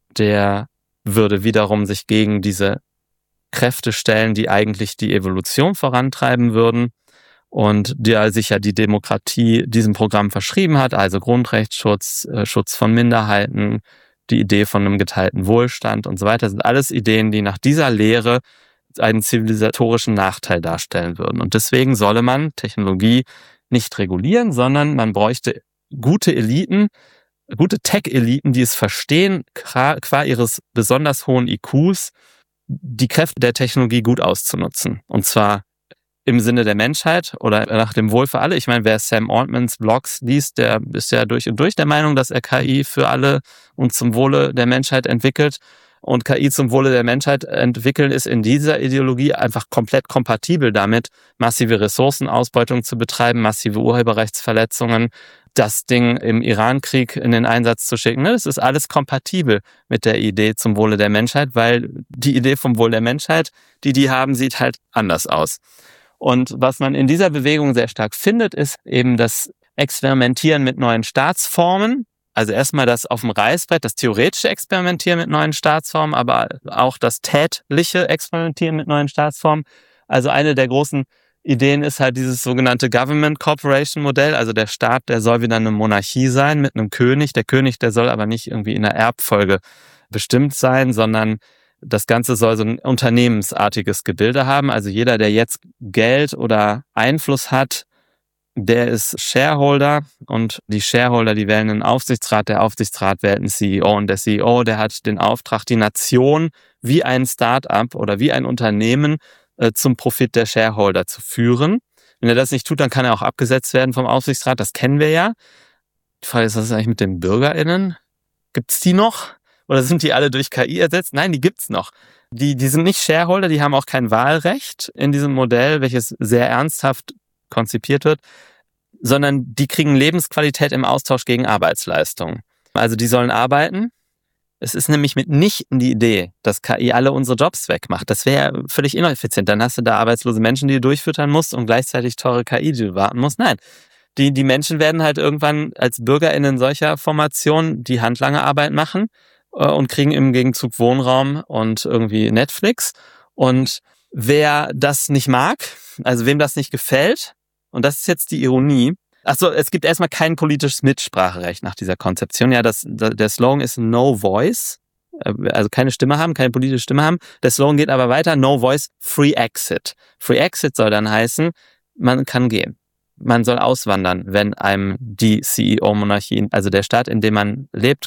der würde wiederum sich gegen diese Kräfte stellen, die eigentlich die Evolution vorantreiben würden und der sich ja die Demokratie diesem Programm verschrieben hat, also Grundrechtsschutz, Schutz von Minderheiten, die Idee von einem geteilten Wohlstand und so weiter, sind alles Ideen, die nach dieser Lehre einen zivilisatorischen Nachteil darstellen würden. Und deswegen solle man Technologie nicht regulieren, sondern man bräuchte gute Eliten, gute Tech-Eliten, die es verstehen, qua ihres besonders hohen IQs, die Kräfte der Technologie gut auszunutzen. Und zwar im Sinne der Menschheit oder nach dem Wohl für alle. Ich meine, wer Sam Altmans Blogs liest, der ist ja durch und durch der Meinung, dass er KI für alle und zum Wohle der Menschheit entwickelt. Und KI zum Wohle der Menschheit entwickeln ist in dieser Ideologie einfach komplett kompatibel damit, massive Ressourcenausbeutung zu betreiben, massive Urheberrechtsverletzungen, das Ding im Iran-Krieg in den Einsatz zu schicken. Das ist alles kompatibel mit der Idee zum Wohle der Menschheit, weil die Idee vom Wohl der Menschheit, die haben, sieht halt anders aus. Und was man in dieser Bewegung sehr stark findet, ist eben das Experimentieren mit neuen Staatsformen. Also erstmal das auf dem Reißbrett, das theoretische Experimentieren mit neuen Staatsformen, aber auch das tätliche Experimentieren mit neuen Staatsformen. Also eine der großen Ideen ist halt dieses sogenannte Government Corporation Modell. Also der Staat, der soll wieder eine Monarchie sein mit einem König. Der König, der soll aber nicht irgendwie in der Erbfolge bestimmt sein, sondern das Ganze soll so ein unternehmensartiges Gebilde haben. Also jeder, der jetzt Geld oder Einfluss hat, der ist Shareholder, und die Shareholder, die wählen einen Aufsichtsrat, der Aufsichtsrat wählt einen CEO, und der CEO, der hat den Auftrag, die Nation wie ein Start-up oder wie ein Unternehmen zum Profit der Shareholder zu führen. Wenn er das nicht tut, dann kann er auch abgesetzt werden vom Aufsichtsrat, das kennen wir ja. Die Frage ist, was ist eigentlich mit den BürgerInnen? Gibt's die noch? Oder sind die alle durch KI ersetzt? Nein, die gibt's noch. Die sind nicht Shareholder, die haben auch kein Wahlrecht in diesem Modell, welches sehr ernsthaft konzipiert wird, sondern die kriegen Lebensqualität im Austausch gegen Arbeitsleistung. Also die sollen arbeiten. Es ist nämlich mitnichten die Idee, dass KI alle unsere Jobs wegmacht. Das wäre völlig ineffizient. Dann hast du da arbeitslose Menschen, die du durchfüttern musst, und gleichzeitig teure KI, die du warten musst. Nein, die Menschen werden halt irgendwann als BürgerInnen solcher Formationen die handlange Arbeit machen und kriegen im Gegenzug Wohnraum und irgendwie Netflix. Und wer das nicht mag, also wem das nicht gefällt, und das ist jetzt die Ironie. Achso, es gibt erstmal kein politisches Mitspracherecht nach dieser Konzeption. Ja, der Slogan ist No Voice, also keine Stimme haben, keine politische Stimme haben. Der Slogan geht aber weiter, No Voice, Free Exit. Free Exit soll dann heißen, man kann gehen. Man soll auswandern, wenn einem die CEO-Monarchie, also der Staat, in dem man lebt,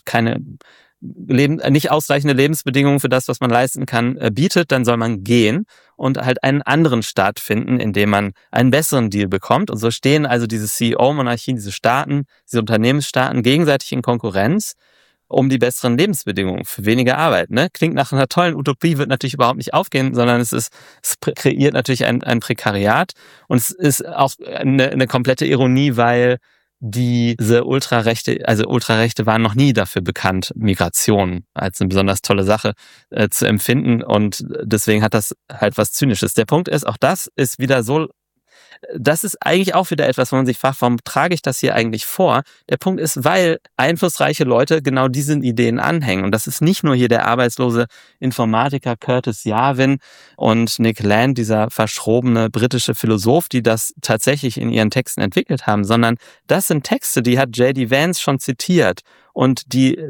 nicht ausreichende Lebensbedingungen für das, was man leisten kann, bietet, dann soll man gehen und halt einen anderen Staat finden, in dem man einen besseren Deal bekommt. Und so stehen also diese CEO-Monarchien, diese Staaten, diese Unternehmensstaaten gegenseitig in Konkurrenz. um die besseren Lebensbedingungen für weniger Arbeit. Ne? Klingt nach einer tollen Utopie, wird natürlich überhaupt nicht aufgehen, sondern es kreiert natürlich ein Prekariat. Und es ist auch eine komplette Ironie, weil diese Ultrarechte waren noch nie dafür bekannt, Migration als eine besonders tolle Sache zu empfinden. Und deswegen hat das halt was Zynisches. Der Punkt ist, auch das ist wieder so, das ist eigentlich auch wieder etwas, wo man sich fragt, warum trage ich das hier eigentlich vor? Der Punkt ist, weil einflussreiche Leute genau diesen Ideen anhängen. Und das ist nicht nur hier der arbeitslose Informatiker Curtis Yarvin und Nick Land, dieser verschrobene britische Philosoph, die das tatsächlich in ihren Texten entwickelt haben, sondern das sind Texte, die hat J.D. Vance schon zitiert. Und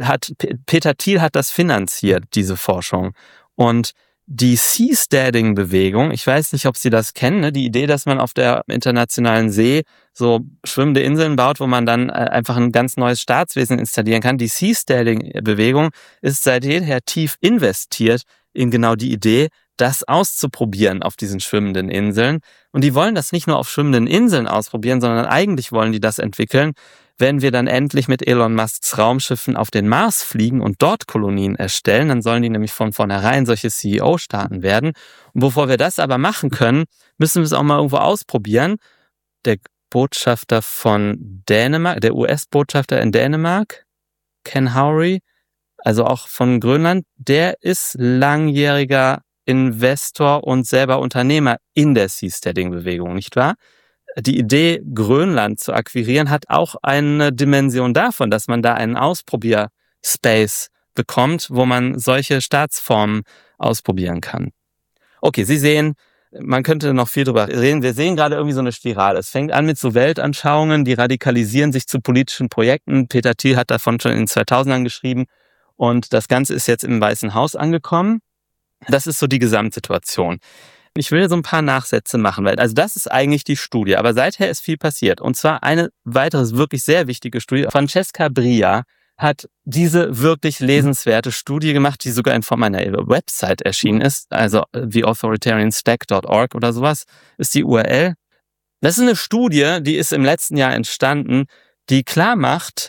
Peter Thiel hat das finanziert, diese Forschung. Und die Seasteading-Bewegung, ich weiß nicht, ob Sie das kennen, ne? Die Idee, dass man auf der internationalen See so schwimmende Inseln baut, wo man dann einfach ein ganz neues Staatswesen installieren kann. Die Seasteading-Bewegung ist seit jeher tief investiert in genau die Idee, das auszuprobieren auf diesen schwimmenden Inseln. Und die wollen das nicht nur auf schwimmenden Inseln ausprobieren, sondern eigentlich wollen die das entwickeln, wenn wir dann endlich mit Elon Musks Raumschiffen auf den Mars fliegen und dort Kolonien erstellen, dann sollen die nämlich von vornherein solche CEO-Staaten werden. Und bevor wir das aber machen können, müssen wir es auch mal irgendwo ausprobieren. Der Botschafter von Dänemark, der US-Botschafter in Dänemark, Ken Howry, also auch von Grönland, der ist langjähriger Investor und selber Unternehmer in der Seasteading-Bewegung, nicht wahr? Die Idee, Grönland zu akquirieren, hat auch eine Dimension davon, dass man da einen Ausprobierspace bekommt, wo man solche Staatsformen ausprobieren kann. Okay, Sie sehen, man könnte noch viel drüber reden. Wir sehen gerade irgendwie so eine Spirale. Es fängt an mit so Weltanschauungen, die radikalisieren sich zu politischen Projekten. Peter Thiel hat davon schon in den 2000ern geschrieben. Und das Ganze ist jetzt im Weißen Haus angekommen. Das ist so die Gesamtsituation. Ich will so ein paar Nachsätze machen, weil also das ist eigentlich die Studie, aber seither ist viel passiert. Und zwar eine weitere wirklich sehr wichtige Studie. Francesca Bria hat diese wirklich lesenswerte Studie gemacht, die sogar in Form einer Website erschienen ist, also theauthoritarianstack.org oder sowas ist die URL. Das ist eine Studie, die ist im letzten Jahr entstanden, die klar macht,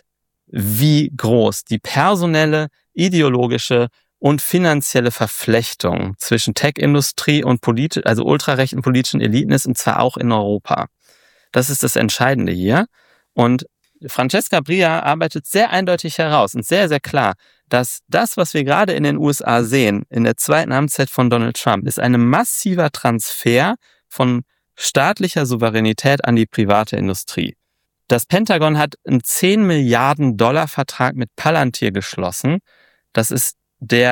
wie groß die personelle, ideologische und finanzielle Verflechtung zwischen Tech-Industrie und ultrarechten politischen Eliten ist, und zwar auch in Europa. Das ist das Entscheidende hier. Und Francesca Bria arbeitet sehr eindeutig heraus und sehr, sehr klar, dass das, was wir gerade in den USA sehen, in der zweiten Amtszeit von Donald Trump, ist ein massiver Transfer von staatlicher Souveränität an die private Industrie. Das Pentagon hat einen 10 Milliarden Dollar Vertrag mit Palantir geschlossen. Das ist die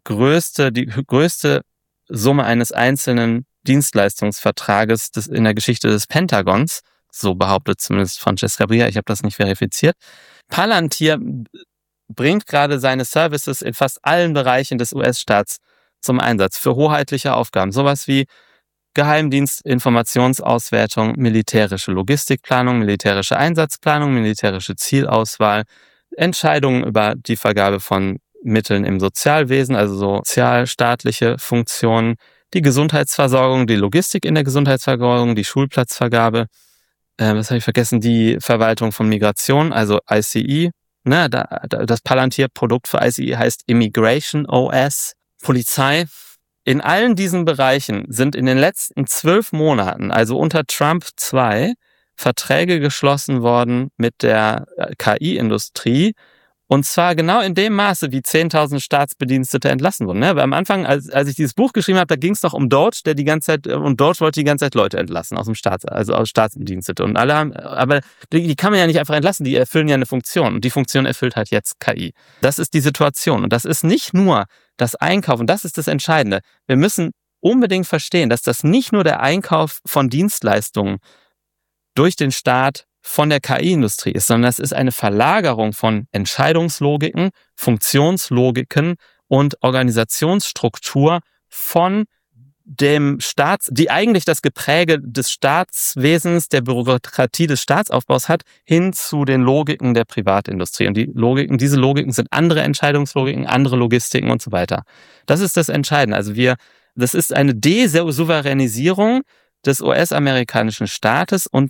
größte Summe eines einzelnen Dienstleistungsvertrages in der Geschichte des Pentagons. So behauptet zumindest Francesca Bria, ich habe das nicht verifiziert. Palantir bringt gerade seine Services in fast allen Bereichen des US-Staats zum Einsatz für hoheitliche Aufgaben. Sowas wie Geheimdienst, Informationsauswertung, militärische Logistikplanung, militärische Einsatzplanung, militärische Zielauswahl, Entscheidungen über die Vergabe von Mitteln im Sozialwesen, also sozialstaatliche Funktionen, die Gesundheitsversorgung, die Logistik in der Gesundheitsversorgung, die Schulplatzvergabe, was habe ich vergessen, die Verwaltung von Migration, also ICE, das Palantir-Produkt für ICE heißt Immigration OS, Polizei. In allen diesen Bereichen sind in den letzten 12 Monaten, also unter Trump 2, Verträge geschlossen worden mit der KI-Industrie. Und zwar genau in dem Maße, wie 10.000 Staatsbedienstete entlassen wurden. Aber am Anfang, als ich dieses Buch geschrieben habe, da ging es noch um Doge, Doge wollte die ganze Zeit Leute entlassen aus Staatsbedienstete. Und alle haben, aber die kann man ja nicht einfach entlassen, die erfüllen ja eine Funktion. Und die Funktion erfüllt halt jetzt KI. Das ist die Situation. Und das ist nicht nur das Einkaufen, das ist das Entscheidende. Wir müssen unbedingt verstehen, dass das nicht nur der Einkauf von Dienstleistungen durch den Staat von der KI-Industrie ist, sondern es ist eine Verlagerung von Entscheidungslogiken, Funktionslogiken und Organisationsstruktur von dem Staat, die eigentlich das Gepräge des Staatswesens, der Bürokratie des Staatsaufbaus hat, hin zu den Logiken der Privatindustrie. Und diese Logiken sind andere Entscheidungslogiken, andere Logistiken und so weiter. Das ist das Entscheidende. Also das ist eine Desouveränisierung des US-amerikanischen Staates und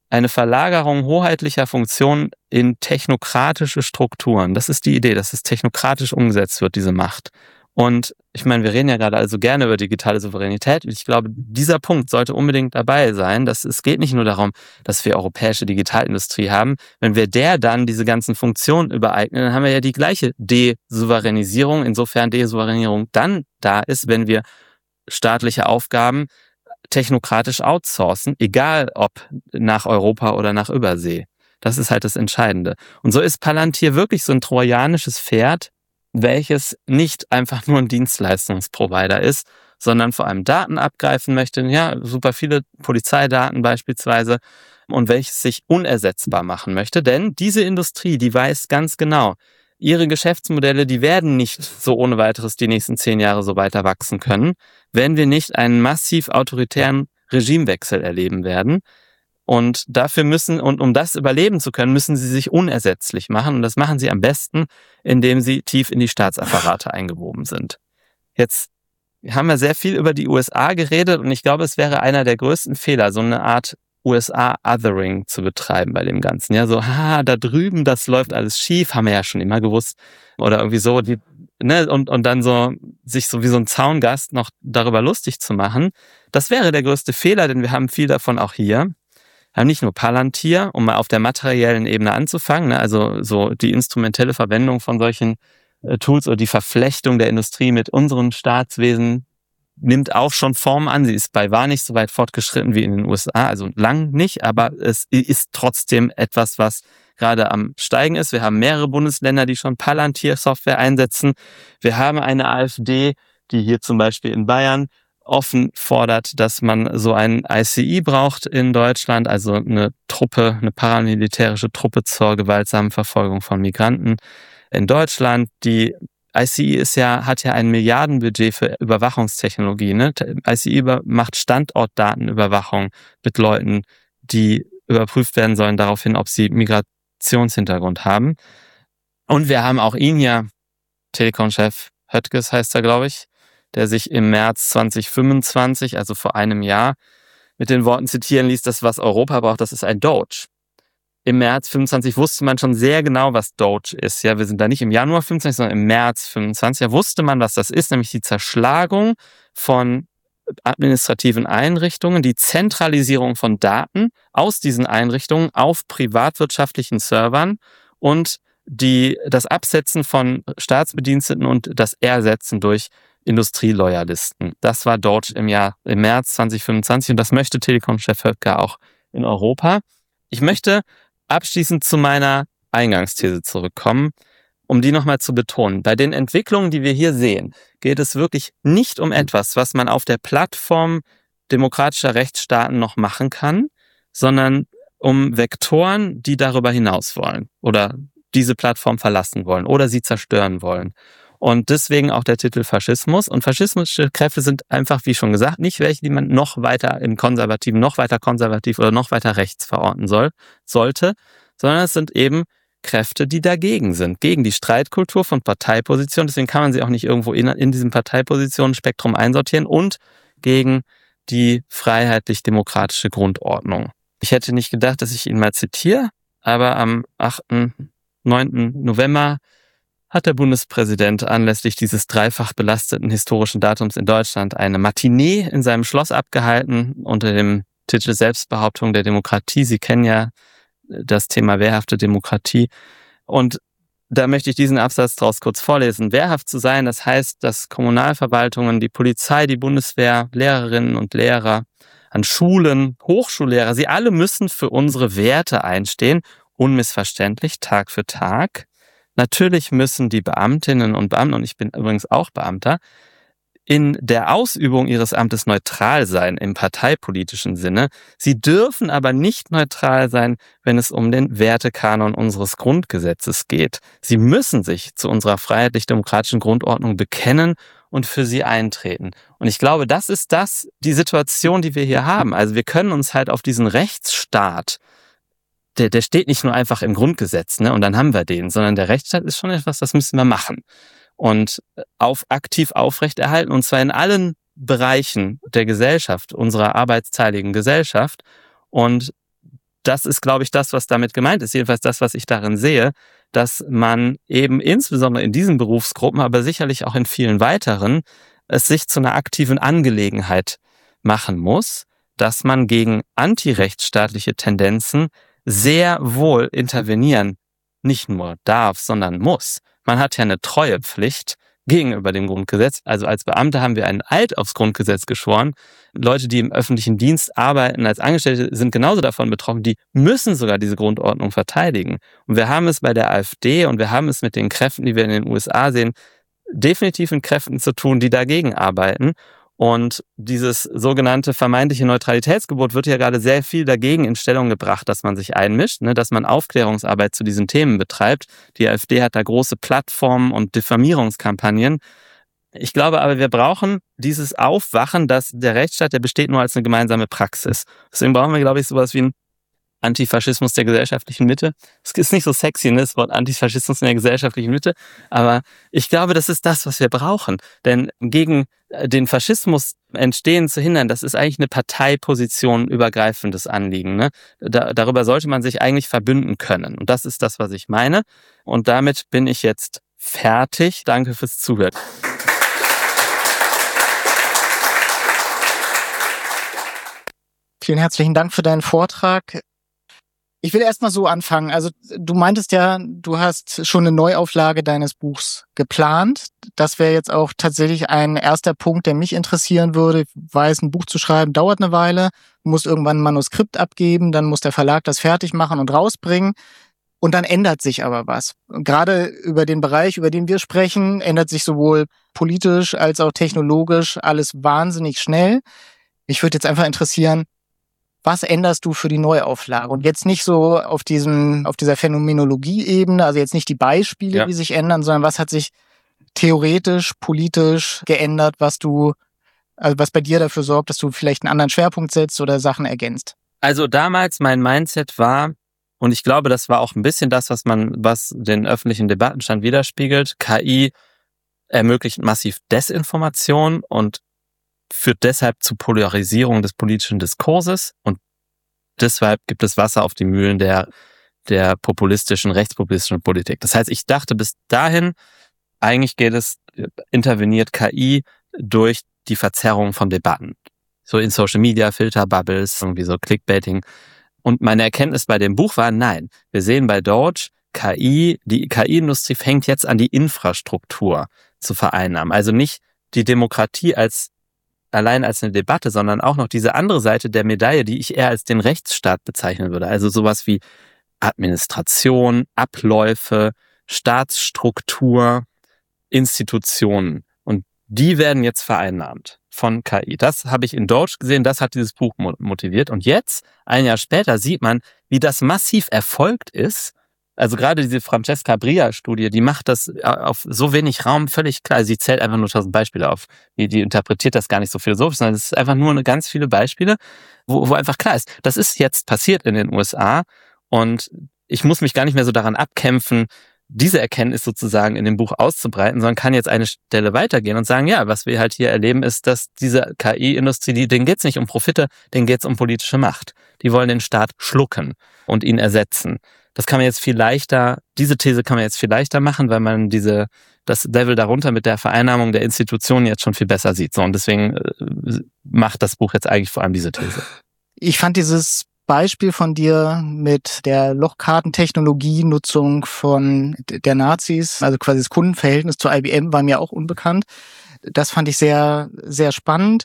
eine Verlagerung hoheitlicher Funktionen in technokratische Strukturen. Das ist die Idee, dass es technokratisch umgesetzt wird, diese Macht. Und ich meine, wir reden ja gerade also gerne über digitale Souveränität. Ich glaube, dieser Punkt sollte unbedingt dabei sein. Es geht nicht nur darum, dass wir europäische Digitalindustrie haben. Wenn wir der dann diese ganzen Funktionen übereignen, dann haben wir ja die gleiche Desouveränisierung. Insofern Desouveränierung dann da ist, wenn wir staatliche Aufgaben technokratisch outsourcen, egal ob nach Europa oder nach Übersee. Das ist halt das Entscheidende. Und so ist Palantir wirklich so ein trojanisches Pferd, welches nicht einfach nur ein Dienstleistungsprovider ist, sondern vor allem Daten abgreifen möchte, ja, super viele Polizeidaten beispielsweise, und welches sich unersetzbar machen möchte. Denn diese Industrie, die weiß ganz genau, ihre Geschäftsmodelle, die werden nicht so ohne weiteres die nächsten 10 Jahre so weiter wachsen können, wenn wir nicht einen massiv autoritären Regimewechsel erleben werden. Und dafür um das überleben zu können, müssen sie sich unersetzlich machen. Und das machen sie am besten, indem sie tief in die Staatsapparate eingewoben sind. Jetzt haben wir sehr viel über die USA geredet und ich glaube, es wäre einer der größten Fehler, so eine Art USA-Othering zu betreiben bei dem Ganzen. Ja, so, da drüben, das läuft alles schief, haben wir ja schon immer gewusst. Oder irgendwie so, und dann so, sich so wie so ein Zaungast noch darüber lustig zu machen. Das wäre der größte Fehler, denn wir haben viel davon auch hier. Wir haben nicht nur Palantir, um mal auf der materiellen Ebene anzufangen, ne, also so die instrumentelle Verwendung von solchen Tools oder die Verflechtung der Industrie mit unserem Staatswesen nimmt auch schon Form an. Sie ist beiwahr nicht so weit fortgeschritten wie in den USA, also lang nicht, aber es ist trotzdem etwas, was gerade am Steigen ist. Wir haben mehrere Bundesländer, die schon Palantir-Software einsetzen. Wir haben eine AfD, die hier zum Beispiel in Bayern offen fordert, dass man so ein ICI braucht in Deutschland, also eine paramilitärische Truppe zur gewaltsamen Verfolgung von Migranten in Deutschland. Die ICI hat ja ein Milliardenbudget für Überwachungstechnologie. Ne? ICI macht Standortdatenüberwachung mit Leuten, die überprüft werden sollen daraufhin, ob sie Migrationshintergrund haben. Und wir haben auch ihn ja, Telekom-Chef Höttges heißt er, glaube ich, der sich im März 2025, also vor einem Jahr, mit den Worten zitieren ließ, das, was Europa braucht, das ist ein Doge. Im März 25 wusste man schon sehr genau, was Doge ist. Ja, wir sind da nicht im Januar 25, sondern im März 25. Da wusste man, was das ist, nämlich die Zerschlagung von administrativen Einrichtungen, die Zentralisierung von Daten aus diesen Einrichtungen auf privatwirtschaftlichen Servern und das Absetzen von Staatsbediensteten und das Ersetzen durch Industrieloyalisten. Das war Doge im März 2025 und das möchte Telekom-Chef Höttger auch in Europa. Ich möchte abschließend zu meiner Eingangsthese zurückkommen, um die nochmal zu betonen. Bei den Entwicklungen, die wir hier sehen, geht es wirklich nicht um etwas, was man auf der Plattform demokratischer Rechtsstaaten noch machen kann, sondern um Vektoren, die darüber hinaus wollen oder diese Plattform verlassen wollen oder sie zerstören wollen. Und deswegen auch der Titel Faschismus. Und faschistische Kräfte sind einfach, wie schon gesagt, nicht welche, die man noch weiter noch weiter konservativ oder noch weiter rechts verorten sollte, sondern es sind eben Kräfte, die dagegen sind, gegen die Streitkultur von Parteipositionen. Deswegen kann man sie auch nicht irgendwo in diesem Parteipositionenspektrum einsortieren und gegen die freiheitlich-demokratische Grundordnung. Ich hätte nicht gedacht, dass ich ihn mal zitiere, aber am 9. November hat der Bundespräsident anlässlich dieses dreifach belasteten historischen Datums in Deutschland eine Matinee in seinem Schloss abgehalten unter dem Titel Selbstbehauptung der Demokratie. Sie kennen ja das Thema wehrhafte Demokratie. Und da möchte ich diesen Absatz daraus kurz vorlesen. Wehrhaft zu sein, das heißt, dass Kommunalverwaltungen, die Polizei, die Bundeswehr, Lehrerinnen und Lehrer, an Schulen, Hochschullehrer, sie alle müssen für unsere Werte einstehen, unmissverständlich, Tag für Tag. Natürlich müssen die Beamtinnen und Beamten, und ich bin übrigens auch Beamter, in der Ausübung ihres Amtes neutral sein im parteipolitischen Sinne. Sie dürfen aber nicht neutral sein, wenn es um den Wertekanon unseres Grundgesetzes geht. Sie müssen sich zu unserer freiheitlich-demokratischen Grundordnung bekennen und für sie eintreten. Und ich glaube, das ist die Situation, die wir hier haben. Also wir können uns halt auf diesen Rechtsstaat, der steht nicht nur einfach im Grundgesetz, ne, und dann haben wir den, sondern der Rechtsstaat ist schon etwas, das müssen wir machen und aktiv aufrechterhalten, und zwar in allen Bereichen der Gesellschaft, unserer arbeitsteiligen Gesellschaft. Und das ist, glaube ich, das, was damit gemeint ist. Jedenfalls das, was ich darin sehe, dass man eben insbesondere in diesen Berufsgruppen, aber sicherlich auch in vielen weiteren, es sich zu einer aktiven Angelegenheit machen muss, dass man gegen antirechtsstaatliche Tendenzen sehr wohl intervenieren nicht nur darf, sondern muss. Man hat ja eine Treuepflicht gegenüber dem Grundgesetz. Also als Beamte haben wir einen Eid aufs Grundgesetz geschworen. Leute, die im öffentlichen Dienst arbeiten als Angestellte, sind genauso davon betroffen. Die müssen sogar diese Grundordnung verteidigen. Und wir haben es bei der AfD und wir haben es mit den Kräften, die wir in den USA sehen, definitiv mit Kräften zu tun, die dagegen arbeiten. Und dieses sogenannte vermeintliche Neutralitätsgebot wird ja gerade sehr viel dagegen in Stellung gebracht, dass man sich einmischt, dass man Aufklärungsarbeit zu diesen Themen betreibt. Die AfD hat da große Plattformen und Diffamierungskampagnen. Ich glaube aber, wir brauchen dieses Aufwachen, dass der Rechtsstaat, der besteht nur als eine gemeinsame Praxis. Deswegen brauchen wir, glaube ich, sowas wie ein Antifaschismus der gesellschaftlichen Mitte. Es ist nicht so sexy, das Wort Antifaschismus in der gesellschaftlichen Mitte, aber ich glaube, das ist das, was wir brauchen. Denn gegen den Faschismus entstehen zu hindern, das ist eigentlich eine parteiposition übergreifendes Anliegen. Darüber sollte man sich eigentlich verbünden können. Und das ist das, was ich meine. Und damit bin ich jetzt fertig. Danke fürs Zuhören. Vielen herzlichen Dank für deinen Vortrag. Ich will erstmal so anfangen. Also du meintest ja, du hast schon eine Neuauflage deines Buchs geplant. Das wäre jetzt auch tatsächlich ein erster Punkt, der mich interessieren würde. Ich weiß, ein Buch zu schreiben dauert eine Weile. Du musst irgendwann ein Manuskript abgeben, dann muss der Verlag das fertig machen und rausbringen. Und dann ändert sich aber was. Gerade über den Bereich, über den wir sprechen, ändert sich sowohl politisch als auch technologisch alles wahnsinnig schnell. Mich würde jetzt einfach interessieren, was änderst du für die Neuauflage? Und jetzt nicht so auf dieser Phänomenologie-Ebene, also jetzt nicht die Beispiele, die sich ändern, sondern was hat sich theoretisch, politisch geändert, was bei dir dafür sorgt, dass du vielleicht einen anderen Schwerpunkt setzt oder Sachen ergänzt? Also damals mein Mindset war, und ich glaube, das war auch ein bisschen das, was den öffentlichen Debattenstand widerspiegelt, KI ermöglicht massiv Desinformation und führt deshalb zu Polarisierung des politischen Diskurses und deshalb gibt es Wasser auf die Mühlen der populistischen, rechtspopulistischen Politik. Das heißt, ich dachte bis dahin, eigentlich interveniert KI durch die Verzerrung von Debatten. So in Social Media, Filterbubbles, irgendwie so Clickbaiting. Und meine Erkenntnis bei dem Buch war, nein, wir sehen bei Doge, die KI-Industrie fängt jetzt an, die Infrastruktur zu vereinnahmen. Also nicht die Demokratie allein als eine Debatte, sondern auch noch diese andere Seite der Medaille, die ich eher als den Rechtsstaat bezeichnen würde. Also sowas wie Administration, Abläufe, Staatsstruktur, Institutionen. Und die werden jetzt vereinnahmt von KI. Das habe ich in Doge gesehen, das hat dieses Buch motiviert. Und jetzt, ein Jahr später, sieht man, wie das massiv erfolgt ist. Also gerade diese Francesca Bria-Studie, die macht das auf so wenig Raum völlig klar. Sie zählt einfach nur 1000 Beispiele auf. Die interpretiert das gar nicht so philosophisch, sondern es ist einfach nur ganz viele Beispiele, wo einfach klar ist, das ist jetzt passiert in den USA und ich muss mich gar nicht mehr so daran abkämpfen, diese Erkenntnis sozusagen in dem Buch auszubreiten, sondern kann jetzt eine Stelle weitergehen und sagen, ja, was wir halt hier erleben, ist, dass diese KI-Industrie, denen geht's nicht um Profite, denen geht's um politische Macht. Die wollen den Staat schlucken und ihn ersetzen. Das kann man jetzt diese These kann man jetzt viel leichter machen, weil man das Level darunter mit der Vereinnahmung der Institutionen jetzt schon viel besser sieht. So, und deswegen macht das Buch jetzt eigentlich vor allem diese These. Ich fand dieses Beispiel von dir mit der Lochkartentechnologie-Nutzung von der Nazis, also quasi das Kundenverhältnis zu IBM, war mir auch unbekannt. Das fand ich sehr, sehr spannend.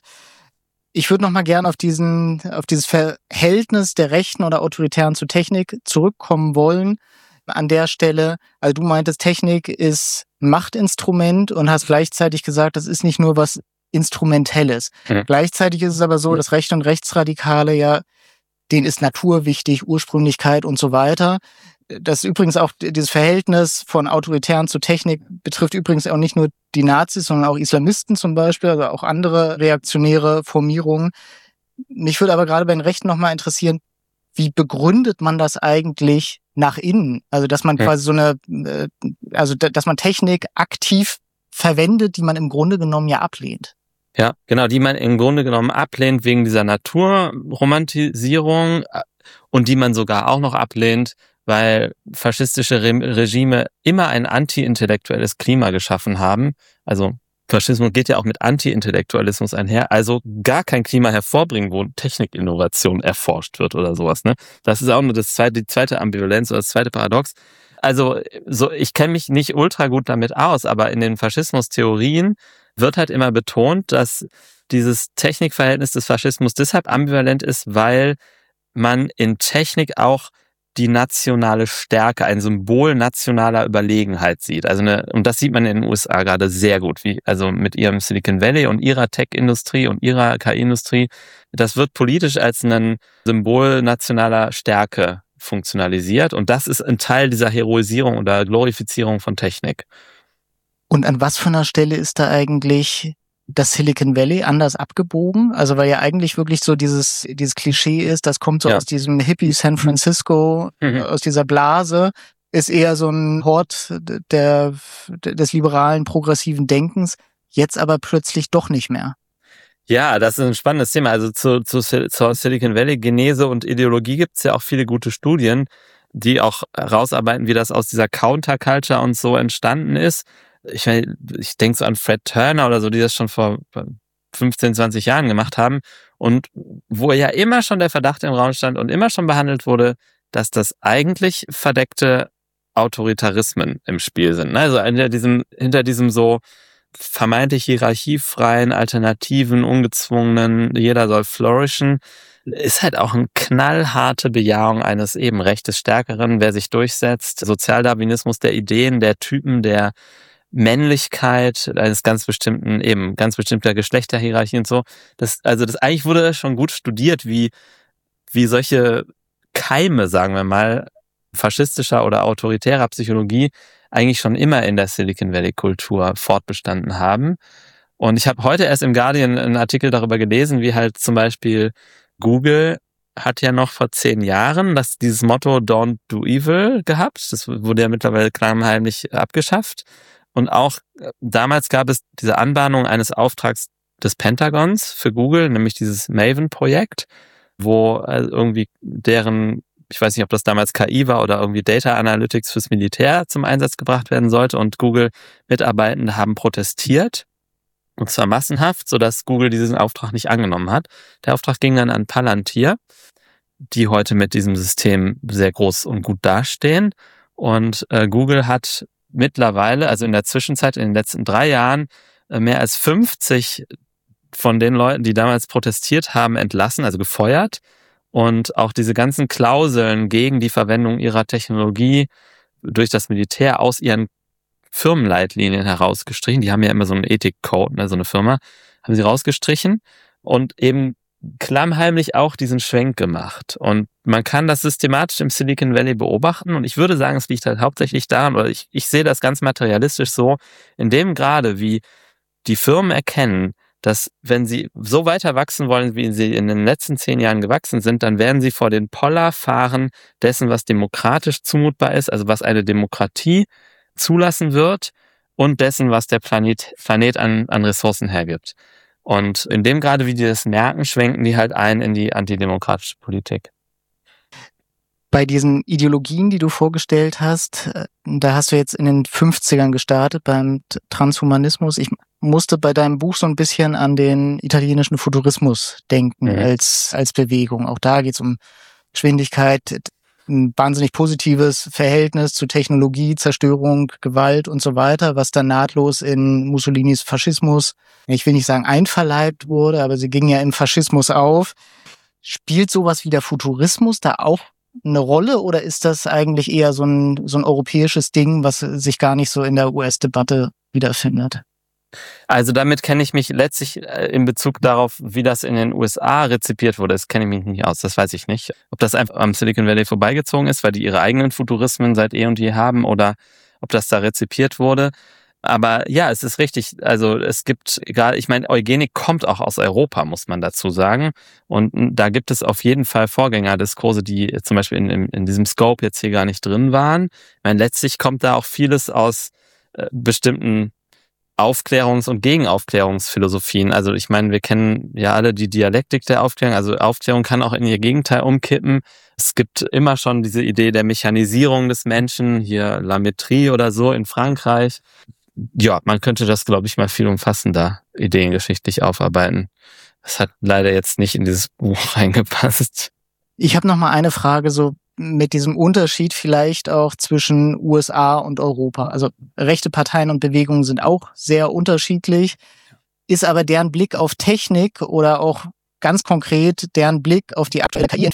Ich würde noch mal gern auf dieses Verhältnis der Rechten oder Autoritären zu Technik zurückkommen wollen. An der Stelle, also du meintest, Technik ist ein Machtinstrument und hast gleichzeitig gesagt, das ist nicht nur was Instrumentelles. Mhm. Gleichzeitig ist es aber so, dass Rechte und Rechtsradikale denen ist Natur wichtig, Ursprünglichkeit und so weiter. Das übrigens auch dieses Verhältnis von Autoritären zu Technik betrifft übrigens auch nicht nur die Nazis, sondern auch Islamisten zum Beispiel, also auch andere reaktionäre Formierungen. Mich würde aber gerade bei den Rechten nochmal interessieren, wie begründet man das eigentlich nach innen? Also dass man quasi dass man Technik aktiv verwendet, die man im Grunde genommen ja ablehnt. Ja, genau, die man im Grunde genommen ablehnt wegen dieser Naturromantisierung. und die man sogar auch noch ablehnt, weil faschistische Regime immer ein anti-intellektuelles Klima geschaffen haben. Also Faschismus geht ja auch mit Anti-Intellektualismus einher, also gar kein Klima hervorbringen, wo Technikinnovation erforscht wird oder sowas. Ne? Das ist auch nur die zweite Ambivalenz oder das zweite Paradox. Also ich kenne mich nicht ultra gut damit aus, aber in den Faschismus-Theorien wird halt immer betont, dass dieses Technikverhältnis des Faschismus deshalb ambivalent ist, weil man in Technik auch die nationale Stärke, ein Symbol nationaler Überlegenheit sieht. Und das sieht man in den USA gerade sehr gut, also mit ihrem Silicon Valley und ihrer Tech-Industrie und ihrer KI-Industrie. Das wird politisch als ein Symbol nationaler Stärke funktionalisiert und das ist ein Teil dieser Heroisierung oder Glorifizierung von Technik. Und an was für einer Stelle ist da eigentlich das Silicon Valley anders abgebogen? Also weil ja eigentlich wirklich so dieses Klischee ist, das kommt so aus diesem Hippie San Francisco, aus dieser Blase, ist eher so ein Hort des liberalen, progressiven Denkens, jetzt aber plötzlich doch nicht mehr. Ja, das ist ein spannendes Thema. Also zur Silicon Valley Genese und Ideologie gibt es ja auch viele gute Studien, die auch herausarbeiten, wie das aus dieser Counterculture und so entstanden ist. Ich denke so an Fred Turner oder so, die das schon vor 15, 20 Jahren gemacht haben und wo ja immer schon der Verdacht im Raum stand und immer schon behandelt wurde, dass das eigentlich verdeckte Autoritarismen im Spiel sind. Also hinter diesem so vermeintlich hierarchiefreien, alternativen, ungezwungenen, jeder soll flourishen, ist halt auch eine knallharte Bejahung eines eben Recht des Stärkeren, wer sich durchsetzt, Sozialdarwinismus der Ideen, der Typen, der Männlichkeit, eines ganz bestimmter Geschlechterhierarchie und so. Das eigentlich wurde schon gut studiert, wie solche Keime, sagen wir mal, faschistischer oder autoritärer Psychologie eigentlich schon immer in der Silicon Valley Kultur fortbestanden haben. Und ich habe heute erst im Guardian einen Artikel darüber gelesen, wie halt zum Beispiel Google hat ja noch vor 10 Jahren dieses Motto Don't do evil gehabt. Das wurde ja mittlerweile klammheimlich abgeschafft. Und auch damals gab es diese Anbahnung eines Auftrags des Pentagons für Google, nämlich dieses Maven-Projekt, wo irgendwie ich weiß nicht, ob das damals KI war oder irgendwie Data Analytics fürs Militär zum Einsatz gebracht werden sollte. Und Google-Mitarbeitende haben protestiert, und zwar massenhaft, sodass Google diesen Auftrag nicht angenommen hat. Der Auftrag ging dann an Palantir, die heute mit diesem System sehr groß und gut dastehen. Und Google hat mittlerweile, also in der Zwischenzeit, in den letzten 3 Jahren, mehr als 50 von den Leuten, die damals protestiert haben, entlassen, also gefeuert. Und auch diese ganzen Klauseln gegen die Verwendung ihrer Technologie durch das Militär aus ihren Firmenleitlinien herausgestrichen. Die haben ja immer so einen Ethikcode, ne, so eine Firma, haben sie rausgestrichen und eben klammheimlich auch diesen Schwenk gemacht. Und man kann das systematisch im Silicon Valley beobachten und ich würde sagen, es liegt halt hauptsächlich daran, oder ich sehe das ganz materialistisch so, in dem Grade, wie die Firmen erkennen, dass wenn sie so weiter wachsen wollen, wie sie in den letzten 10 Jahren gewachsen sind, dann werden sie vor den Poller fahren dessen, was demokratisch zumutbar ist, also was eine Demokratie zulassen wird und dessen, was der Planet an Ressourcen hergibt. Und in dem Grade, wie die das merken, schwenken die halt ein in die antidemokratische Politik. Bei diesen Ideologien, die du vorgestellt hast, da hast du jetzt in den 50ern gestartet beim Transhumanismus. Ich musste bei deinem Buch so ein bisschen an den italienischen Futurismus denken als Bewegung. Auch da geht es um Geschwindigkeit, ein wahnsinnig positives Verhältnis zu Technologie, Zerstörung, Gewalt und so weiter, was dann nahtlos in Mussolinis Faschismus, ich will nicht sagen einverleibt wurde, aber sie ging ja in Faschismus auf. Spielt sowas wie der Futurismus da auch eine Rolle oder ist das eigentlich eher so ein europäisches Ding, was sich gar nicht so in der US-Debatte wiederfindet? Also damit kenne ich mich letztlich in Bezug darauf, wie das in den USA rezipiert wurde, das kenne ich mich nicht aus, das weiß ich nicht. Ob das einfach am Silicon Valley vorbeigezogen ist, weil die ihre eigenen Futurismen seit eh und je haben oder ob das da rezipiert wurde. Aber ja, es ist richtig, also es gibt gerade, ich meine, Eugenik kommt auch aus Europa, muss man dazu sagen. Und da gibt es auf jeden Fall Vorgängerdiskurse, die zum Beispiel in diesem Scope jetzt hier gar nicht drin waren. Ich meine, letztlich kommt da auch vieles aus bestimmten Aufklärungs- und Gegenaufklärungsphilosophien. Also ich meine, wir kennen ja alle die Dialektik der Aufklärung. Also Aufklärung kann auch in ihr Gegenteil umkippen. Es gibt immer schon diese Idee der Mechanisierung des Menschen, hier La Métrie oder so in Frankreich. Ja, man könnte das, glaube ich, mal viel umfassender ideengeschichtlich aufarbeiten. Das hat leider jetzt nicht in dieses Buch reingepasst. Ich habe noch mal eine Frage, so mit diesem Unterschied vielleicht auch zwischen USA und Europa. Also rechte Parteien und Bewegungen sind auch sehr unterschiedlich. Ist aber deren Blick auf Technik oder auch ganz konkret deren Blick auf die aktuelle KI